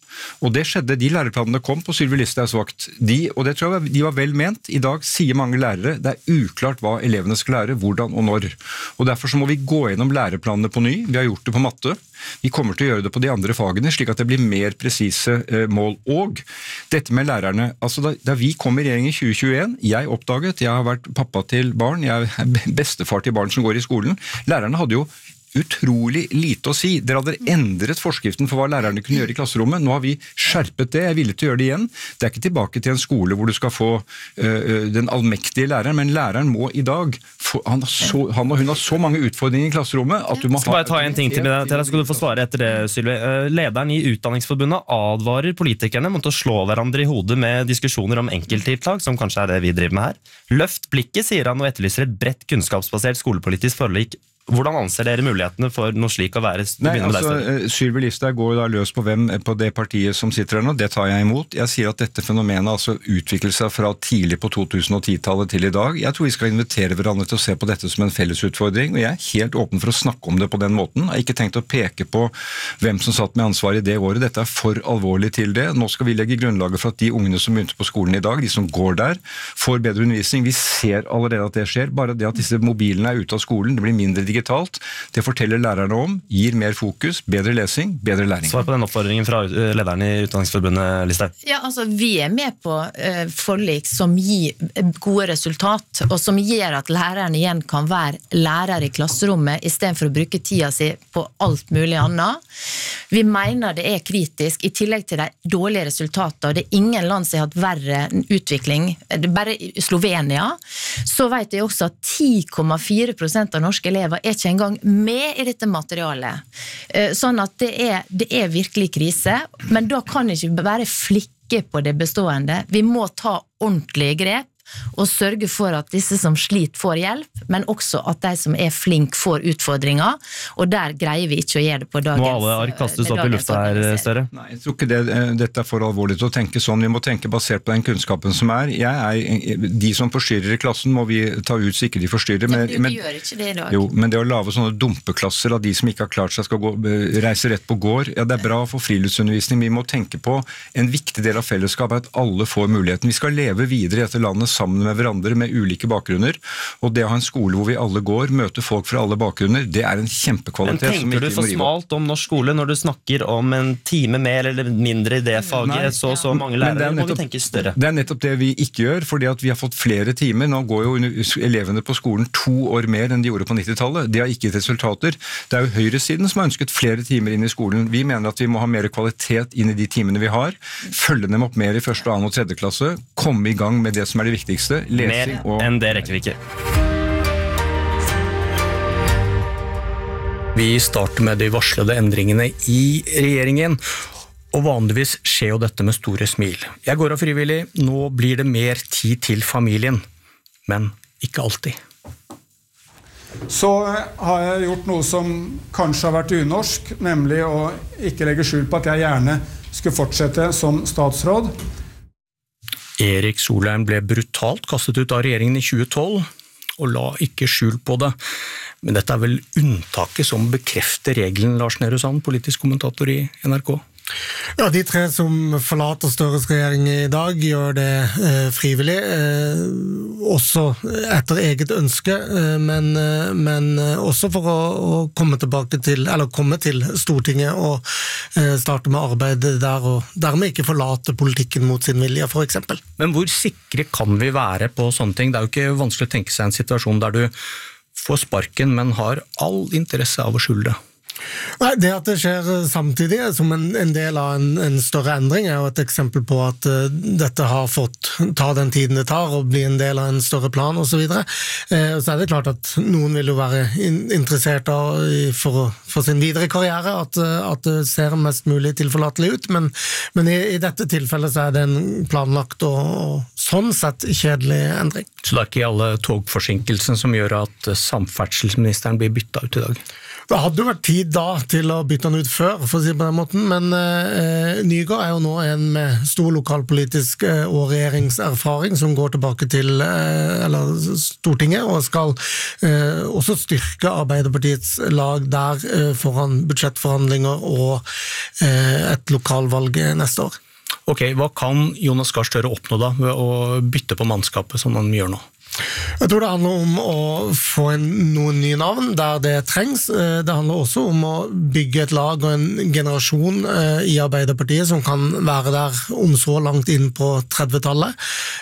Og det skjedde, de læreplanene kom på Sylvi Listhaugs vakt. De, og det tror jeg de var vel ment. I dag sier mange lærere, det er uklart hva elevene skal lære, hvordan og når. Og derfor så må vi gå gjennom læreplanene på ny. Vi har gjort det på matte. Vi kommer til å gjøre det på de andre fagene, slik at det blir mer presise eh, mål. Og dette med lærerne, altså da, da vi kom i regjering i tjue tjueen, jeg oppdaget, jeg har vært pappa til barn, jeg er bestefar til barn som går i skolen. Lærerne hadde jo utrolig lite å si. Dere hadde endret forskriften for hva lærerne kunne gjøre i klasserommet. Nå har vi skjerpet det. Jeg er villig til å gjøre det igjen. Det er ikke tilbake til en skole hvor du skal få uh, den allmektige læreren, men læreren må i dag få, han, så, han og hun har så mange utfordringer i klasserommet at du må ha... Skal bare ta en ting til med deg, til deg skal du få svare etter det, Sylvi. Lederen i Utdanningsforbundet advarer politikerne mot å slå hverandre i hodet med diskusjoner om enkelttiltak, som kanskje er det vi driver med her. Løft blikket, sier han, og etterlyser et bredt kunnskapsbasert skolepolitisk forlik. Hvordan anser dere mulighetene for noe slik å være? Nei, altså, Sylvi Listhaug går da løs på hvem på det partiet som sitter her nå. Det tar jeg imot. Jeg sier at dette fenomenet altså utvikler seg fra tidlig på to tusen og ti-tallet til i dag. Jeg tror vi skal invitere hverandre til å se på dette som en felles utfordring, og jeg er helt åpen for å snakke om det på den måten. Jeg har ikke tenkt å peke på hvem som satt med ansvar i det året. Dette er for alvorlig til det. Nå skal vi legge grunnlaget for at de ungene som begynte på skolen i dag, de som går der, får bedre undervisning. Vi ser allerede at det skjer. Bare det at disse mobilene er ute av skolen, det blir mindre digitalt. digitalt. Det forteller lærerne om, gir mer fokus, bedre lesing, bedre læring. Svar på den oppfordringen fra lederen i Utdanningsforbundet, Listhaug. Ja, altså vi er med på uh, forlik som gir gode resultat, og som gjør at læreren igjen kan være lærer i klasserommet, i stedet for å bruke tida si på alt mulig annet. Vi mener det er kritisk, i tillegg til de dårlige resultater, og det er ingen land som har hatt verre utvikling, det er bare i Slovenia, så vet jeg også at ti komma fire prosent av norske elever er ikke engang med i dette materialet. Sånn at det er, det er virkelig krise, men da kan ikke bare flikke på det bestående. Vi må ta ordentlige grep og sørge for at disse som sliter får hjelp, men også at de som er flink får utfordringer, og der greier vi ikke å gjøre det på dagens... Må alle ark kastes opp i lufta her, Støre? Nei, jeg tror ikke det, dette er for alvorlig til å tenke sånn. Vi må tenke basert på den kunnskapen som er. Jeg er de som forstyrrer i klassen må vi ta ut så ikke de forstyrrer. Men, ja, vi gjør ikke det i dag. Jo, men det å lave sånne dumpeklasser av de som ikke har klart seg skal gå, reise rett på gård, ja, det er bra for friluftsundervisning. Vi må tenke på en viktig del av fellesskapet, at alle får muligheten. Vi skal leve videre i dette landet sammen med hverandre med ulike bakgrunner, og det å ha en skole hvor vi alle går, møter folk fra alle bakgrunner, det er en kjempekvalitet. Men tenker du for smalt om norsk skole når du snakker om en time mer eller mindre i det faget, så så mange lærere, nettopp, må vi tenke større? Det er nettopp det vi ikke gjør, fordi at vi har fått flere timer. Nå går jo elevene på skolen to år mer enn de gjorde på nittitallet. Det har ikke gitt resultater. Det er jo høyresiden som har ønsket flere timer inn i skolen. Vi mener at vi må ha mer kvalitet inn i de timene vi har, følge dem opp mer i første, annen og tredje klasse, komme i gang med det som er det viktigste, lesing mer og... enn det rekker vi ikke. Vi starter med de varslede endringene i regjeringen, og vanligvis skjer jo dette med store smil. Jeg går av frivillig, nå blir det mer tid til familien, men ikke alltid. Så har jeg gjort noe som kanskje har vært unorsk, nemlig å ikke legge skjul på at jeg gjerne skulle fortsette som statsråd. Erik Solheim ble brutalt kastet ut av regjeringen i tjue tolv, og la ikke skjul på det. Men dette er vel unntaket som bekrefter regelen, Lars Nehru Sand, politisk kommentator i N R K. Ja, de tre som forlater Støres regjering i dag gjør det eh, frivillig, eh, også etter eget ønske, eh, men, eh, men også for å, å komme tilbake til, eller komme til Stortinget og eh, starte med arbeid der, og dermed ikke forlate politikken mot sin vilje, for eksempel. Men hvor sikre kan vi være på sånne ting? Det er jo ikke vanskelig å tenke seg en situasjon der du får sparken, men har all interesse av å skjule det. Nei, det at det skjer samtidig som en, en del av en, en større endring er jo et eksempel på at uh, dette har fått ta den tiden det tar og bli en del av en større plan og så videre. Uh, så er det klart at noen vil jo være in interessert av, for, for sin videre karriere at, uh, at det ser mest mulig tilforlatelig ut, men, men i, i dette tilfellet så er det en planlagt og, og sånn sett kjedelig endring. Så det er ikke alle togforsinkelsen som gjør at samferdselsministeren blir byttet ut i dag? Det hadde jo vært tid da til å bytte han ut før, for å si på den måten, men eh, Nygaard er jo nå en med stor lokalpolitisk eh, og regjeringserfaring som går tilbake til eh, eller Stortinget, og skal eh, også styrke Arbeiderpartiets lag der eh, foran budsjettforhandlinger og eh, et lokalvalg neste år. Ok, hva kan Jonas Gahr Støre oppnå da ved å bytte på mannskapet som han gjør nå? Jeg tror det handler om å få en, noen nye navn der det trengs. Det handler også om å bygge et lag og en generasjon i Arbeiderpartiet som kan være der om så langt inn på trettitallet,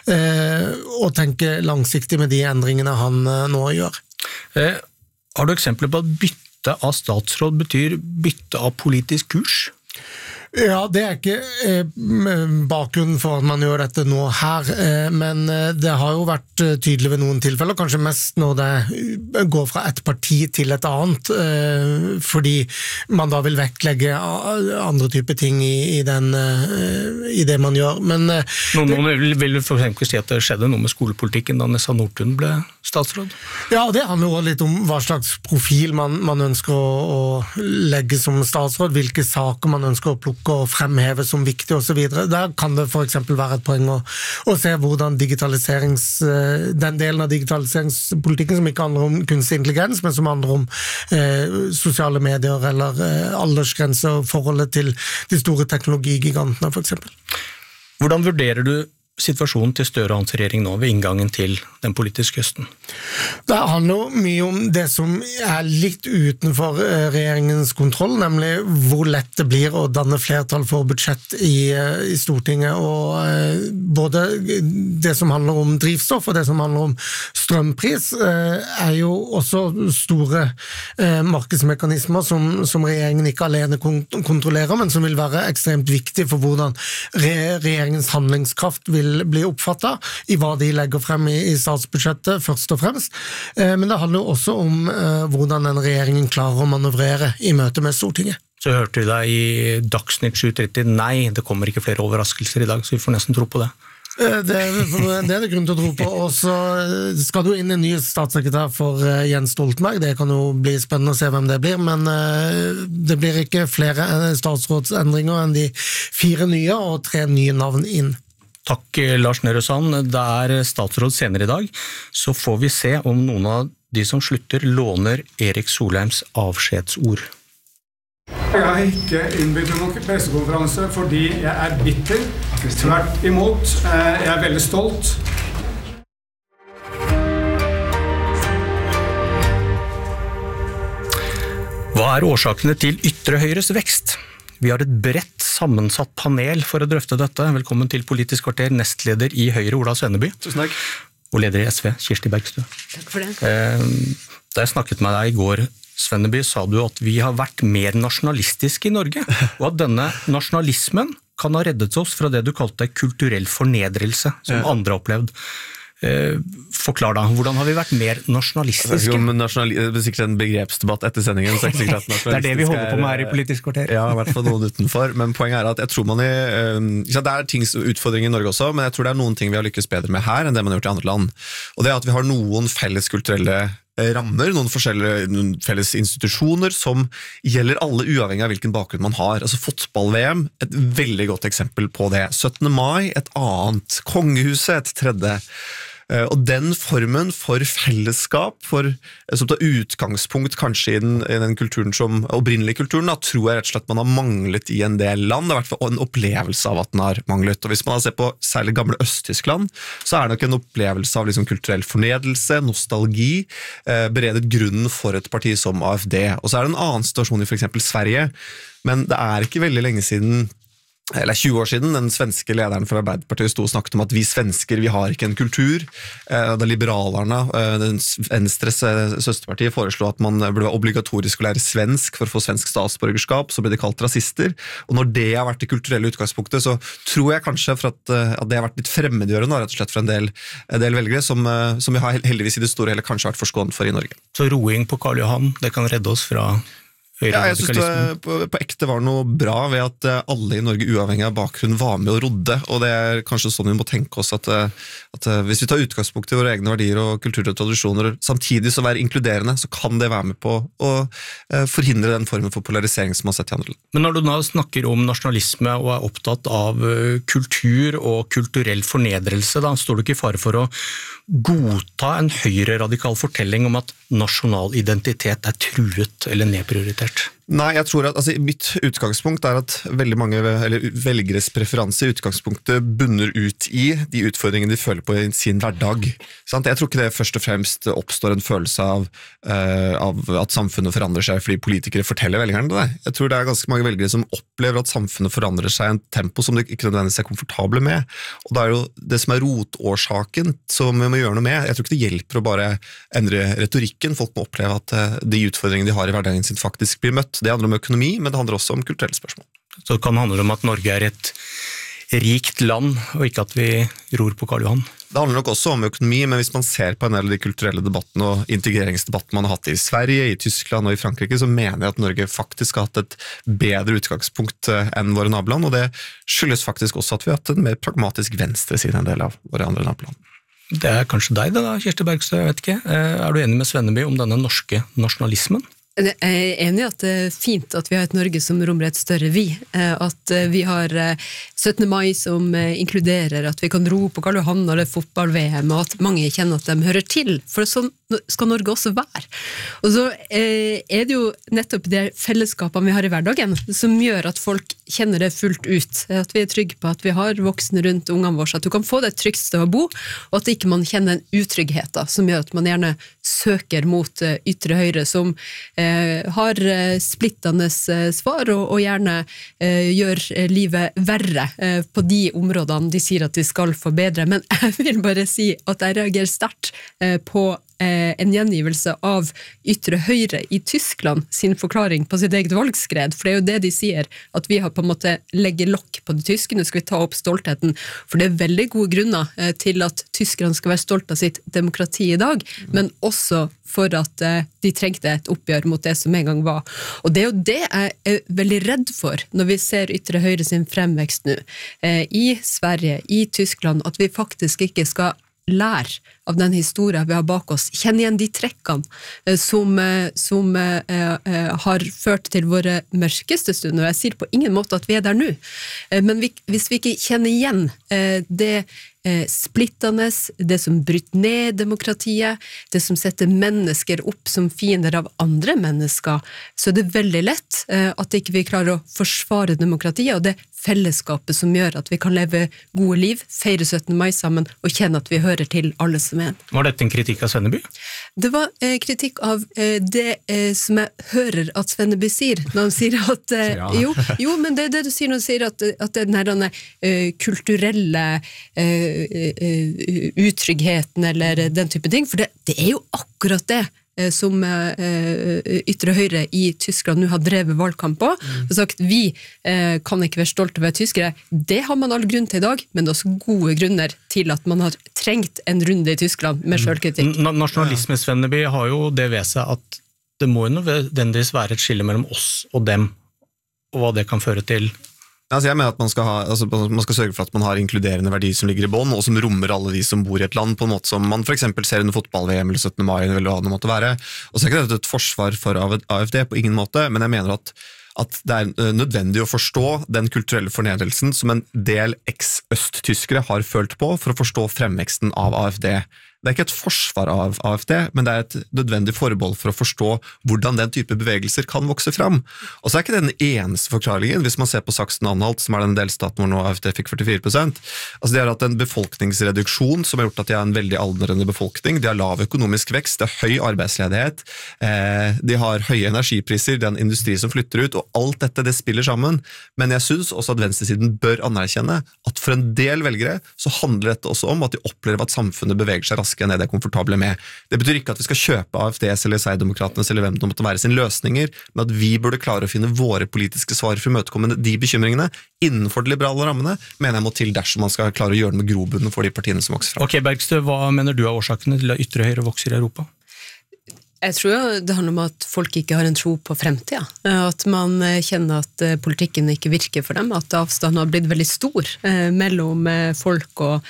og tenke langsiktig med de endringene han nå gjør. Eh, har du eksempler på at bytte av statsråd betyr bytte av politisk kurs? Ja, det er ikke eh, bakgrunnen for at man gjør dette nå her, eh, men det har jo vært tydelig ved noen tilfeller, kanskje mest når det går fra et parti til et annet, eh, fordi man da vil vektlegge andre typer ting i, i, den, eh, i det man gjør. Men, eh, noen, noen vil, vil for eksempel si at det skjedde noe med skolepolitikken da Nessa Nordtun ble statsråd? Ja, det handler jo litt om hva slags profil man, man ønsker å, å legge som statsråd, hvilke saker man ønsker å plukke og fremheve som viktig og så videre. Der kan det for eksempel være et poeng å, å se hvordan digitaliserings, den delen av digitaliseringspolitikken som ikke handler om kunstig intelligens, men som handler om eh, sosiale medier eller eh, aldersgrenser og forholdet til de store teknologigigantene for eksempel. Hvordan vurderer du situasjonen til Støre og hans regjering nå ved inngangen til den politiske høsten? Det handler mye om det som er litt utenfor regjeringens kontroll, nemlig hvor lett det blir å danne flertall for budsjett i, i Stortinget, og både det som handler om drivstoff og det som handler om strømpris er jo også store markedsmekanismer som, som regjeringen ikke alene kontrollerer, men som vil være ekstremt viktig for hvordan regjeringens handlingskraft vil bli oppfattet i hva de legger frem i, i statsbudsjettet først og fremst, eh, men det handler jo også om eh, hvordan den regjeringen klarer å manøvrere i møte med Stortinget. Så hørte vi deg i Dagsnytt sju tretti, nei, det kommer ikke flere overraskelser i dag, så vi får nesten tro på det. Det, det er det grunn til å tro på, og så skal du inn en ny statssekretær for Jens Stoltenberg, det kan jo bli spennende å se hvem det blir, men det blir ikke flere statsrådsendringer enn de fire nye og tre nye navn inn. Takk, Lars Nehru Sand. Det er statsråd senere i dag, så får vi se om noen av de som slutter låner Erik Solheims avskjedsord. Jeg har ikke innbydd til noen pressekonferanse fordi jeg er bitter. Tvert imot, jeg er veldig stolt. Hva er årsakene til ytre høyres vekst? Vi har et bredt sammensatt panel for å drøfte dette. Velkommen til Politisk kvarter, nestleder i Høyre, Ola Svenneby. Tusen takk. Og leder i S V, Kirsti Bergstø. Takk for det. Da jeg snakket med deg i går, Svenneby, sa du at vi har vært mer nasjonalistiske i Norge, og at denne nasjonalismen kan ha reddet oss fra det du kalte kulturell fornedrelse, som andre har opplevd. Forklar da, hvordan har vi vært mer nasjonalistiske? Nasjonali- det er sikkert en begrepsdebatt etter sendingen, så er det, ikke det er det vi holder på med her i Politisk kvarter. Ja, i hvert fall noen utenfor, men poenget er at jeg tror man i, det er ting, utfordringer i Norge også, men jeg tror det er noen ting vi har lykkes bedre med her enn det man har gjort i andre land. Og det er at vi har noen felles kulturelle rammer, noen forskjellige noen felles institusjoner som gjelder alle uavhengig av hvilken bakgrunn man har. Altså fotball-V M, et veldig godt eksempel på det. syttende mai, et annet. Kongehuset, et tredje. Og den formen for fellesskap, for, som tar utgangspunkt kanskje i den, i den kulturen som, opprinnelige kulturen, da, tror jeg rett og slett man har manglet i en del land. Det er i hvert fall en opplevelse av at den har manglet. Og hvis man ser på særlig gamle Øst-Tyskland, så er det nok en opplevelse av liksom kulturell fornedelse, nostalgi, eh, beredet grunnen for et parti som A F D. Og så er det en annen situasjon i for eksempel Sverige, men det er ikke veldig lenge siden eller tjue år siden, den svenske lederen for Arbeiderpartiet stod og snakket om at vi svensker, vi har ikke en kultur. Da liberalerne, den Venstres søsterpartiet, foreslo at man burde være obligatorisk å lære svensk for å få svensk statsborgerskap, så ble de kalt rasister. Og når det har vært det kulturelle utgangspunktet, så tror jeg kanskje for at, at det har vært litt fremmedgjørende, rett og slett for en del, en del velgere, som, som vi har heldigvis i det store hele kanskje vært forskånet for i Norge. Så roing på Karl Johan, det kan redde oss fra Ja, jeg synes det på, på ekte var noe bra ved at alle i Norge uavhengig av bakgrunn var med og rodde, og det er kanskje sånn vi må tenke oss at, at hvis vi tar utgangspunkt i våre egne verdier og kultur og tradisjoner, samtidig så være inkluderende, så kan det være med på å forhindre den formen for polarisering som man har sett i andre land. Men når du nå snakker om nasjonalisme og er opptatt av kultur og kulturell fornedrelse, da står du ikke i fare for å godta en høyre-radikal fortelling om at nasjonal identitet er truet eller nedprioritert? Nei, jeg tror at altså, mitt utgangspunkt er at veldig mange eller velgeres preferanse i utgangspunktet bunner ut i de utfordringene de føler på i sin hverdag. Sant? Jeg tror ikke det først og fremst oppstår en følelse av, uh, av at samfunnet forandrer seg fordi politikere forteller velgerne det. Jeg tror det er ganske mange velgere som opplever at samfunnet forandrer seg i en tempo som de ikke nødvendigvis er komfortable med. Og det er jo det som er rotårsaken som vi må gjøre noe med. Jeg tror ikke det hjelper å bare endre retorikken. Folk må oppleve at uh, de utfordringene de har i hverdagen sin faktisk blir møtt. Det handler om økonomi, men det handler også om kulturelle spørsmål. Så det kan handle om at Norge er et rikt land, og ikke at vi ror på Karl Johan? Det handler nok også om økonomi, men hvis man ser på en del av de kulturelle debattene og integreringsdebattene man har hatt i Sverige, i Tyskland og i Frankrike, så mener jeg at Norge faktisk har hatt et bedre utgangspunkt enn våre naboland, og det skyldes faktisk også at vi har hatt en mer pragmatisk venstreside enn en del av våre andre naboland. Det er kanskje deg da, Kirsti Bergstø, jeg vet ikke. Er du enig med Svenneby om denne norske nasjonalismen? Jeg er enig i at det er fint at vi har et Norge som rommer et større vi, at vi har syttende mai som inkluderer, at vi kan ro på Karl Johan eller fotball-V M, og at mange kjenner at de hører til, for sånn skal Norge også være. Og så eh, er det jo nettopp de fellesskapene vi har i hverdagen som gjør at folk kjenner det fullt ut, at vi er trygge på at vi har voksne rundt ungene våre, at du kan få det trygt sted å bo, og at ikke man kjenner en utrygghet da, som gjør at man gjerne søker mot uh, ytre høyre, som uh, har uh, splittende uh, svar, og, og gjerne uh, gjør uh, livet verre uh, på de områdene de sier at de skal forbedre. Men jeg vil bare si at jeg reagerer sterkt uh, på en gjengivelse av ytre høyre i Tyskland sin forklaring på sitt eget valgskred, for det er jo det de sier, at vi har på en måte legget lokk på det tyske, nå skal vi ta opp stoltheten, for det er veldig gode grunner til at tyskerne skal være stolt av sitt demokrati i dag, men også for at de trengte et oppgjør mot det som en gang var. Og det er jo det jeg er veldig redd for når vi ser ytre høyre sin fremvekst nå, i Sverige, i Tyskland, at vi faktisk ikke skal lær av den historien vi har bak oss, kjenn igjen de trekkene som, som eh, eh, har ført til våre mørkeste stunder, og jeg sier på ingen måte at vi er der nå, eh, men vi, hvis vi ikke kjenner igjen eh, det eh, splittende, det som bryter ned demokratiet, det som setter mennesker opp som fiender av andre mennesker, så er det veldig lett eh, at ikke vi klarer å forsvare demokratiet, og det fellesskapet som gjør at vi kan leve gode liv, feire syttende mai sammen, og kjenne at vi hører til alle som en. Var dette en kritikk av Svenneby? Det var eh, kritikk av eh, det eh, som jeg hører at Svenneby sier, når han sier at eh, Ja. jo, jo, men det er det du sier når han sier at, at den her eh, kulturelle eh, eh, utryggheten eller den type ting, for det, det er jo akkurat det som ytre høyre i Tyskland nå har drevet valgkamp på, og sagt vi eh, kan ikke være stolte av å være tyskere. Det har man all grunn til i dag, men det er også gode grunner til at man har trengt en runde i Tyskland med selvkritikk. Na- Nasjonalisme, Svenneby, har jo det ved seg at det må jo nødvendigvis være et skille mellom oss og dem, og hva det kan føre til. Altså jeg mener at man skal, ha, altså man skal sørge for at man har inkluderende verdier som ligger i bånd, og som rommer alle de som bor i et land, på en måte som man for eksempel ser under fotball-V M eller syttende mai, eller hva det måtte være. Og så er ikke dette et forsvar for A F D på ingen måte, men jeg mener at, at det er nødvendig å forstå den kulturelle fornedrelsen som en del eks-østtyskere har følt på for å forstå fremveksten av A F D. Det er ikke et forsvar av A F D, men det er et nødvendig forbehold for å forstå hvordan den type bevegelser kan vokse fram. Og så er ikke det den eneste forklaringen, hvis man ser på Sachsen-Anhalt, som er den delstaten hvor nå A F D fikk førtifire prosent. Altså de har hatt en befolkningsreduksjon som har gjort at de har en veldig aldrende befolkning, de har lav økonomisk vekst, det er høy arbeidsledighet, eh, de har høye energipriser, det er en industri som flytter ut, og alt dette det spiller sammen. Men jeg synes også at venstresiden bør anerkjenne at for en del velgere så handler dette også om at de opplever at samfunnet beveger seg raskere enn det de er komfortable med. Det betyr ikke at vi skal kjøpe A F D's eller Sverigedemokraternes eller hvem det måtte være sin løsninger, men at vi burde klare å finne våre politiske svar for å imøtekomme de bekymringene innenfor de liberale rammene, mener jeg må til dersom man skal klare å gjøre det med grobunnen for de partiene som vokser frem. Ok, Bergstø, hva mener du er årsakene til at ytre høyre vokser i Europa? Jeg tror det handler om at folk ikke har en tro på fremtiden, at man kjenner at politikken ikke virker for dem, at avstanden har blitt veldig stor eh, mellom folk og,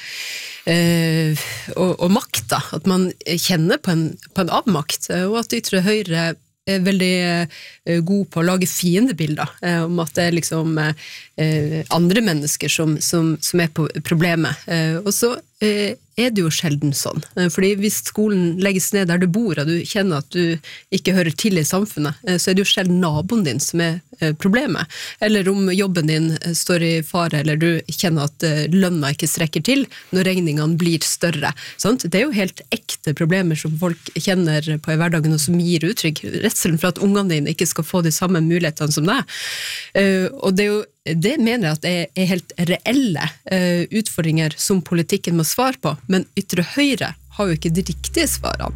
eh, og, og makt, da. At man kjenner på en, på en avmakt, og at ytre høyre er veldig eh, god på å lage fiendebilder, eh, om at det er liksom eh, andre mennesker som, som, som er på problemet. Eh, og så eh, er det jo sjelden sånn. Fordi hvis skolen legges ned der du bor, og du kjenner at du ikke hører til i samfunnet, så er det jo sjelden naboen din som er problemet. Eller om jobben din står i fare, eller du kjenner at lønna ikke strekker til når regningene blir større. Sant? Det er jo helt ekte problemer som folk kjenner på i hverdagen, og som gir uttrykk. Redselen for at ungene dine ikke skal få de samme mulighetene som deg. Og det er jo det mener jeg at det er helt reelle uh, utfordringer som politikken må svare på, men ytre høyre har jo ikke de riktige svarene.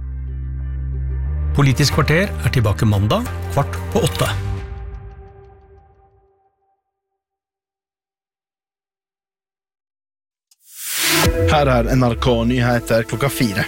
Politisk kvarter er tilbake mandag, kvart på åtte. Her er N R K nyheter klokka fire.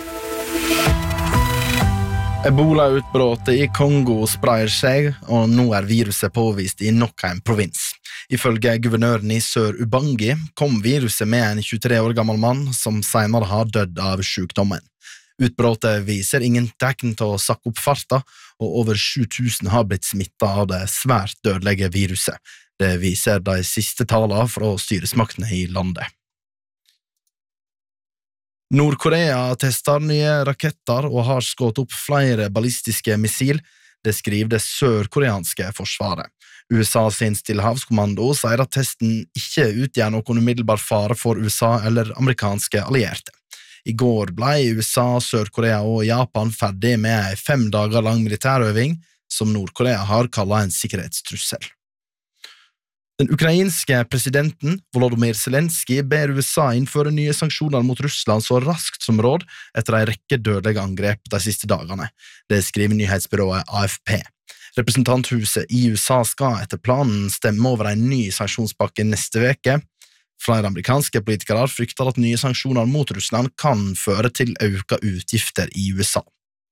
Ebola-utbrottet i Kongo sprer seg, og nå er viruset påvist i nok en provins. Ifølge guvernøren i Sør-Ubangi kom viruset med en tjuetre år gammel mann som senere har dødd av sykdommen. Utbrottet viser ingen tegn til å sakke opp farta, og over sju tusen har blitt smittet av det svært dødelige viruset. Det viser de siste tallene fra styresmaktene i landet. Nord-Korea testar nye raketter og har skått opp flere ballistiske missil, det skriver det sørkoreanske forsvaret. U S A sin stillehavskommando sier at testen ikke utgjør noen umiddelbar fare for U S A eller amerikanske allierte. I går ble U S A, Sør-Korea og Japan ferdig med en fem dager lang militærøving som Nord-Korea har kallet en sikkerhetstrussel. Den ukrainske presidenten Volodymyr Zelensky ber U S A innføre nye sanksjoner mot Russland så raskt som råd etter en rekke dødelige angrep de siste dagene. Det skriver nyhetsbyrået A F P. Representanthuset i U S A skal etter planen stemme over en ny sanksjonspakke neste veke. Flere amerikanske politikere frykter at nye sanksjoner mot Russland kan føre til økte utgifter i U S A.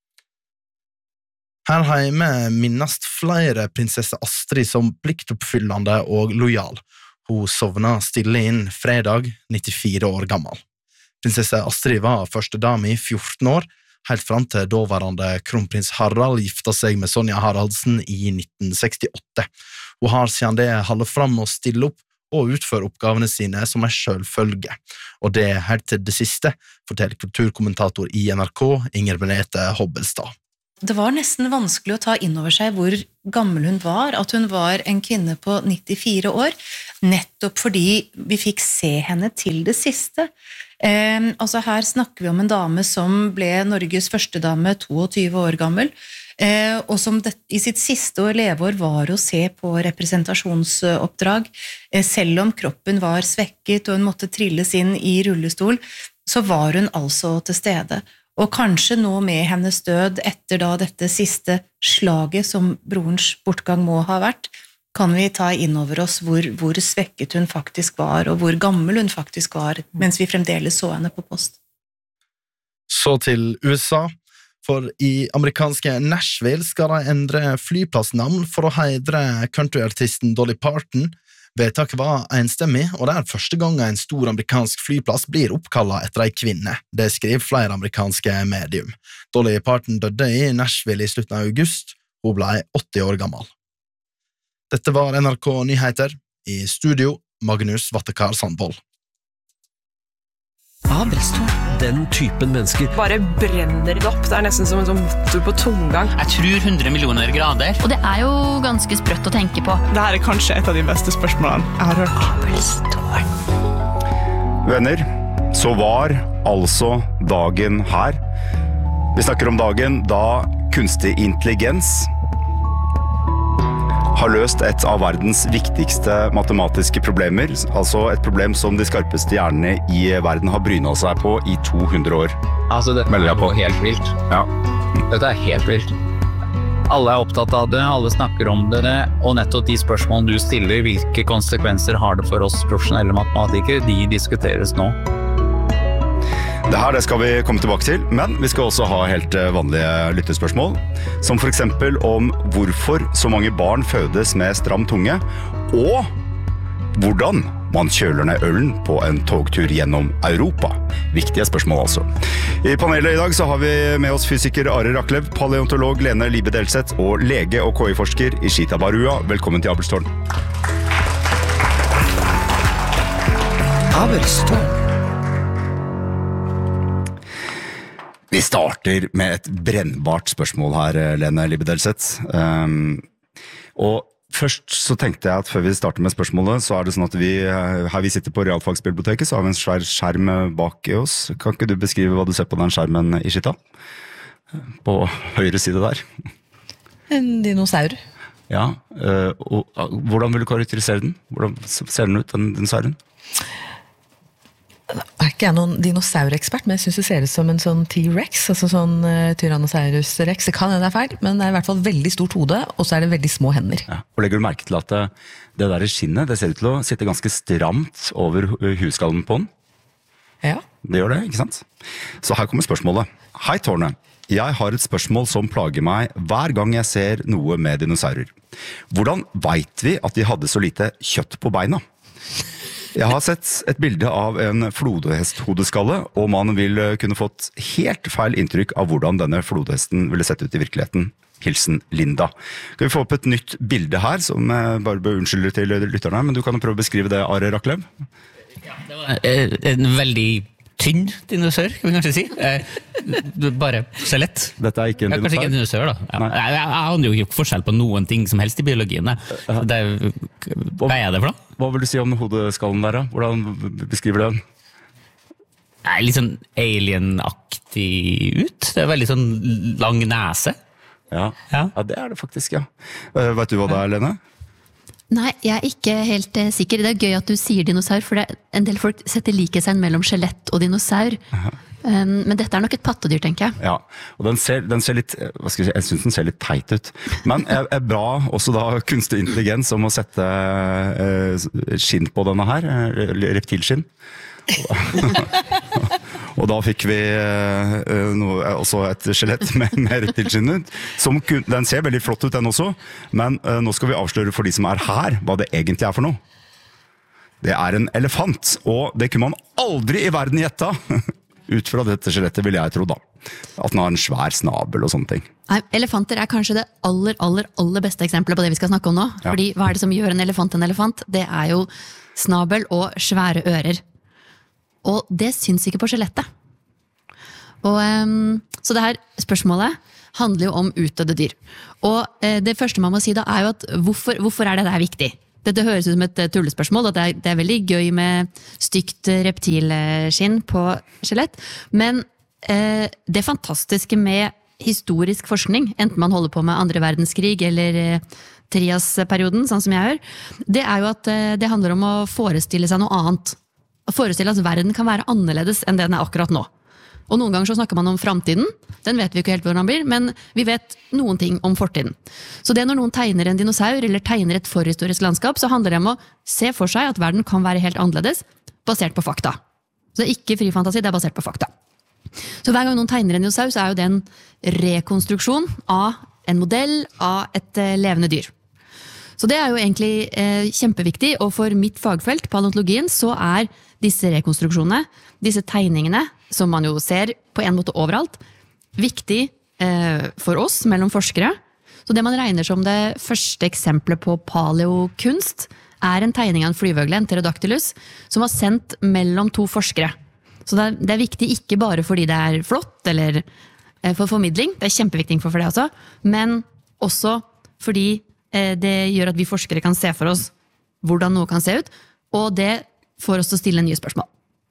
Her hjemme minnast flere prinsesse Astrid som pliktoppfyllende og lojal. Hun sovna stille inn fredag, nittifire år gammel. Prinsesse Astrid var første dame i fjorten år, helt fram til daværende kronprins Harald gifta seg med Sonja Haraldsen i nitten sekstiåtte. Hun har siden det holdt fram å stille opp og utføre oppgavene sine som en selvfølge. Og det helt til det siste, forteller kulturkommentator i N R K, Inger Benete Hobbelstad. Det var nesten vanskelig å ta inn over seg hvor gammel hun var, at hun var en kvinne på nittifire år, nettopp fordi vi fikk se henne til det siste. Eh, altså her snakker vi om en dame som ble Norges første dame, tjueto år gammel, eh, og som det, i sitt siste år leveår var å se på representasjonsoppdrag. Eh, selv om kroppen var svekket og hun måtte trilles inn i rullestol, så var hun altså til stede. Og kanskje nå med hennes død etter da dette siste slaget som brorens bortgang må ha vært, kan vi ta inn over oss hvor, hvor svekket hun faktisk var, og hvor gammel hun faktisk var, mens vi fremdeles så henne på post. Så til U S A, for i amerikanske Nashville skal de endre flyplassnavn for å heidre countryartisten Dolly Parton. Vedtaket var enstemmig, og det er første gang en stor amerikansk flyplass blir oppkallet etter en kvinne. Det skriver flere amerikanske medium. Dolly Parton døde i Nashville i slutten av august. Hun ble åtti år gammel. Dette var N R K Nyheter. I studio, Magnus Vattekar Sandvold. Abelstårn. Den typen mennesker. Bare brenner det opp. Det er nesten som en sånn motor på tomgang. Jeg tror hundre millioner grader. Og det er jo ganske sprøtt å tenke på. Dette er kanskje et av de beste spørsmålene jeg har hørt. Abelstårn. Venner, så var altså dagen her. Vi snakker om dagen da kunstig intelligens har løst et av verdens viktigste matematiske problemer, altså et problem som de skarpeste hjernene i verden har brynet seg på i to hundre år. Altså, dette melder jeg på helt vilt. Ja. Dette er helt vilt. Alle er opptatt av det, alle snakker om det, og nettopp de spørsmålene du stiller, hvilke konsekvenser har det for oss profesjonelle matematikere, de diskuteres nå. Det her det skal vi komme tilbake til, men vi skal også ha helt vanlige lyttespørsmål, som for eksempel om hvorfor så mange barn fødes med stram tunge, og hvordan man kjøler ned ølen på en togtur gjennom Europa. Viktige spørsmål altså. I panelet i dag så har vi med oss fysiker Are Raklev, paleontolog Lene Libe Delseth og lege og K I-forsker Ishita Barua. Velkommen til Abelstårn. Abelstårn. Vi starter med et brennbart spørsmål her, Lene Libe Delseth. Um, og først så tenkte jeg at før vi starter med spørsmålet, så er det sånn at vi, her vi sitter på Realfagsbiblioteket, så har vi en svær skjerm bak oss. Kan ikke du beskrive hva du ser på den skjermen, Ishita? På høyre side der. En dinosaur. Ja, og hvordan vil du karakterisere den? Hvordan ser den ut, den dinosauren? Jeg er ikke jeg noen dinosaurekspert, men jeg synes det ser ut som en sånn T-Rex, altså sånn uh, Tyrannosaurus Rex. Det kan hende det er feil, men det er i hvert fall veldig stort hode, og så er det veldig små hender. Ja, og legger du merke til at det der skinnet, det ser ut til å sitte ganske stramt over hudskallen på den? Ja. Det gjør det, ikke sant? Så her kommer spørsmålet. Hei, Tårne. Jeg har et spørsmål som plager meg hver gang jeg ser noe med dinosaurer. Hvordan vet vi at de hadde så lite kjøtt på beina? Jeg har sett et bilde av en flodhesthodeskalle, og man vil kunne fått helt feil inntrykk av hvordan denne flodhesten ville sett ut i virkeligheten. Hilsen Linda. Kan vi få opp et nytt bilde her, som jeg bare bør unnskylde til lytterne, men du kan jo prøve å beskrive det, Are Raklev? Ja, det var en veldig tynn dinosaur, kan vi kanskje si. Eh, bare skjelett. Dette er ikke en ja, kanskje ikke en dinosaur, da. Ja. Jeg, jeg, jeg har jo ikke forskjell på noen ting som helst i biologien. Det, hva er det for noe? Hva vil du si om hodeskallen der, da? Hvordan beskriver du den? Det er litt sånn alien-aktig ut. Det er veldig sånn lang nese. Ja, ja. ja det er det faktisk, ja. Uh, vet du hva det er, Lene? Nei, jeg er ikke helt eh, sikker. Det er gøy at du sier dinosaur, for det, en del folk setter likhetstegn mellom skjelett og dinosaur. Um, men dette er nok et pattedyr, tenker jeg. Ja, og den ser, den ser litt, hva skal jeg si, jeg synes den ser litt teit ut. Men er, er bra også da kunstig intelligens om å sette eh, skinn på denne her, reptilskinn. Og da fikk vi uh, noe, også et skjelett med, med reptilskinn ut. Som kun, den ser veldig flott ut den også, men uh, nå skal vi avsløre for de som er her, hva det egentlig er for noe. Det er en elefant, og det kunne man aldri i verden gjette. Ut fra dette skjelettet vil jeg tro da. At den har en svær snabel og sånne ting. Nei, elefanter er kanskje det aller, aller, aller beste eksempelet på det vi skal snakke om nå. Ja. Fordi hva er det som gjør en elefant en elefant? Det er jo snabel og svære ører. Og det syns ikke på skjelettet. Og, um, så det her spørsmålet handler jo om utdødde dyr. Og uh, det første man må si da er jo at hvorfor, hvorfor er det det viktig? Dette høres ut som et tullespørsmål, at det er, det er veldig gøy med stygt reptilskinn på skjelett. Men uh, det fantastiske med historisk forskning, enten man holder på med andre verdenskrig eller uh, Trias-perioden, sånn som jeg gjør, det er jo at uh, det handler om å forestille seg noe annet. Å forestille at verden kan være annerledes enn det den er akkurat nå. Og noen ganger så snakker man om fremtiden, den vet vi ikke helt hvordan den blir, men vi vet noen ting om fortiden. Så det når noen tegner en dinosaur eller tegner et forhistorisk landskap, så handler det om å se for seg at verden kan være helt annerledes, basert på fakta. Så det er ikke fri fantasi, det er basert på fakta. Så hver gang noen tegner en dinosaur, så er jo det en rekonstruksjon av en modell av et levende dyr. Så det er jo egentlig eh, kjempeviktig, og for mitt fagfelt, paleontologien, så er disse rekonstruksjonene, disse tegningene, som man jo ser på en måte overalt, viktig eh, for oss, mellom forskere. Så det man regner som det første eksemplet på paleokunst, er en tegning av en flyvøgle, en pterodactylus, som var sendt mellom to forskere. Så det er, det er viktig ikke bare fordi det er flott, eller eh, for formidling, det er kjempeviktig for det også, men også fordi det gjør at vi forskere kan se for oss hvordan noe kan se ut, og det får oss til å stille nye spørsmål.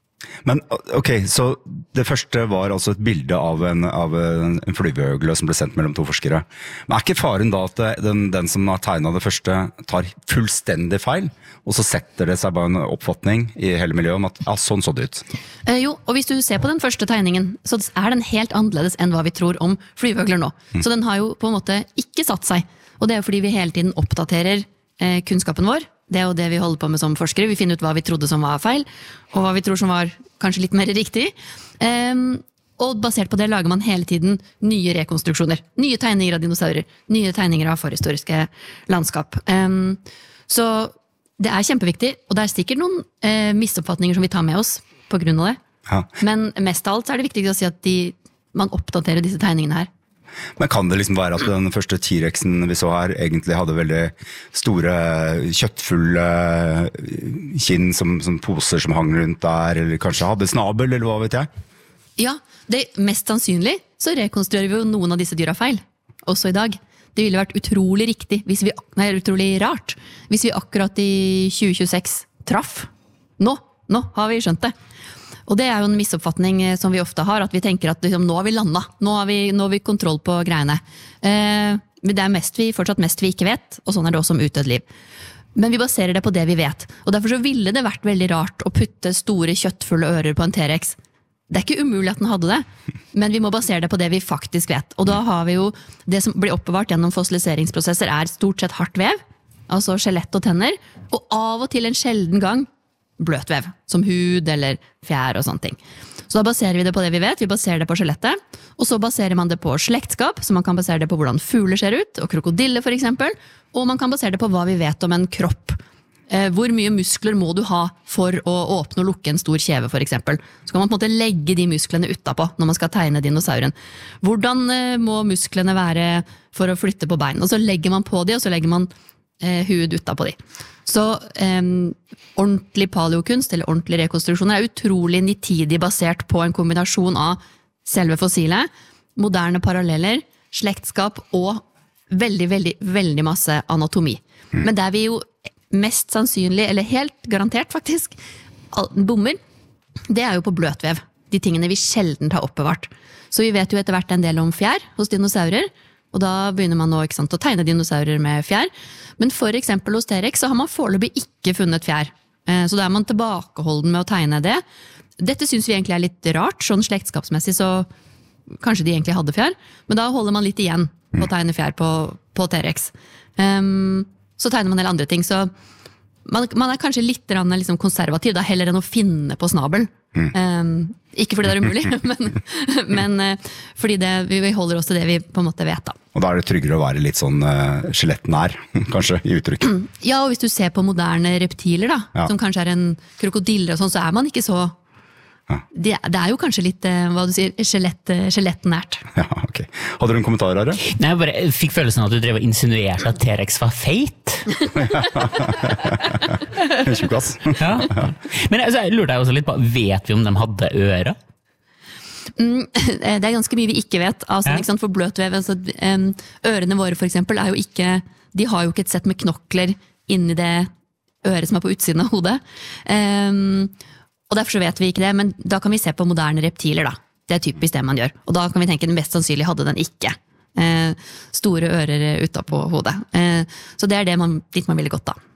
Men ok, så det første var altså et bilde av en, av en flyvøgle som ble sendt mellom to forskere. Men er ikke faren da at den, den som har tegnet det første tar fullstendig feil, og så setter det seg bare en oppfatning i hele miljøet om at ja, sånn så det ut? Eh, jo, og hvis du ser på den første tegningen, så er den helt annerledes enn hva vi tror om flyvøgler nå. Mm. Så den har jo på en måte ikke satt seg. Og det er jo fordi vi hele tiden oppdaterer eh, kunnskapen vår. Det er jo det vi holder på med som forskere. Vi finner ut hva vi trodde som var feil, og hva vi tror som var kanskje litt mer riktig. Um, og basert på det lager man hele tiden nye rekonstruksjoner. Nye tegninger av dinosaurer. Nye tegninger av forhistoriske landskap. Um, så det er kjempeviktig, og det er sikkert noen eh, misoppfatninger som vi tar med oss på grunn av det. Ja. Men mest av alt så er det viktig å si at de, man oppdaterer disse tegningene her. Men kan det liksom være at den første T-rexen vi så her egentlig hadde veldig store, kjøttfulle kinn som, som poser som hang rundt der, eller kanskje hadde snabel, eller hva vet jeg? Ja, det er mest sannsynlig så rekonstruerer vi jo noen av disse dyra feil, også i dag. Det ville vært utrolig riktig, hvis vi, nei, utrolig rart, hvis vi akkurat i tjue tjueseks traff. Nå, nå har vi skjønt det. Og det er jo en misoppfatning som vi ofte har, at vi tenker at liksom, nå har vi landet, nå har vi, nå har vi kontroll på greiene. Eh, det er mest vi, fortsatt mest vi ikke vet, og sånn er det også om utdødd liv. Men vi baserer det på det vi vet, og derfor så ville det vært veldig rart å putte store kjøttfulle ører på en T-rex. Det er ikke umulig at den hadde det, men vi må basere det på det vi faktisk vet. Og da har vi jo, det som blir oppbevart gjennom fossiliseringsprosesser er stort sett hardt vev, altså skjelett og tenner, og av og til en sjelden gang bløtvev, som hud eller fjær og sånne ting. Så da baserer vi det på det vi vet, vi baserer det på skjelettet, og så baserer man det på slektskap, så man kan basere det på hvordan fugler ser ut, og krokodille for eksempel, og man kan basere det på hva vi vet om en kropp. Eh, hvor mye muskler må du ha for å åpne og lukke en stor kjeve for eksempel. Så kan man på en måte legge de musklene utapå når man skal tegne dinosauren. Hvordan eh, må musklene være for å flytte på bein? Og så legger man på de, og så legger man eh, hud utapå de. Så eh, ordentlig paleokunst, eller ordentlig rekonstruksjoner, er utrolig nitidig basert på en kombinasjon av selve fossilet, moderne paralleller, slektskap og veldig, veldig, veldig masse anatomi. Mm. Men der vi jo mest sannsynlig, eller helt garantert faktisk, bommer, det er jo på bløtvev. De tingene vi sjelden har oppbevart. Så vi vet jo etter hvert en del om fjær hos dinosaurer, og da begynner man nå ikke sant, å tegne dinosaurer med fjær. Men for eksempel hos T-rex så har man foreløpig ikke funnet fjær. Så da er man tilbakeholden med å tegne det. Dette synes vi egentlig er litt rart, sånn slektskapsmessig så kanskje de egentlig hadde fjær, men da holder man litt igjen på å tegne fjær på, på T-rex. Um, så tegner man en del andre ting, så man, man er kanskje litt liksom konservativ, da, heller enn å finne på snabel. Mm. Um, ikke fordi det er umulig, men, men uh, fordi det, vi holder oss til det vi på en måte vet. Da. Og da er det tryggere å være litt sånn uh, skjelettnær, kanskje, i uttrykket. Ja, og hvis du ser på moderne reptiler, da, ja. Som kanskje er en krokodille, og sånn, så er man ikke så... Ja. Det, det er jo kanskje litt, hva du sier, skjelett, skjelettnært. Ja, ok. Hadde du en kommentar, Are? Nei, jeg bare fikk følelsen av at du drev og insinuerte at T-rex var feit. Tjukkass. Ja. Men altså, jeg lurer deg også litt på, vet vi om de hadde ører? Mm, det er ganske mye vi ikke vet. Altså, ja. Ikke sant, for bløtvev, altså, ørene våre for eksempel, er jo ikke, de har jo ikke et sett med knokler inni det øret som er på utsiden av hodet. Um, Og derfor så vet vi ikke det, men da kan vi se på moderne reptiler da. Det er typisk det man gjør. Og da kan vi tenke den mest sannsynlig hadde den ikke. Eh, store ører utenpå hodet. Eh, så det er det man, dit man ville gått da.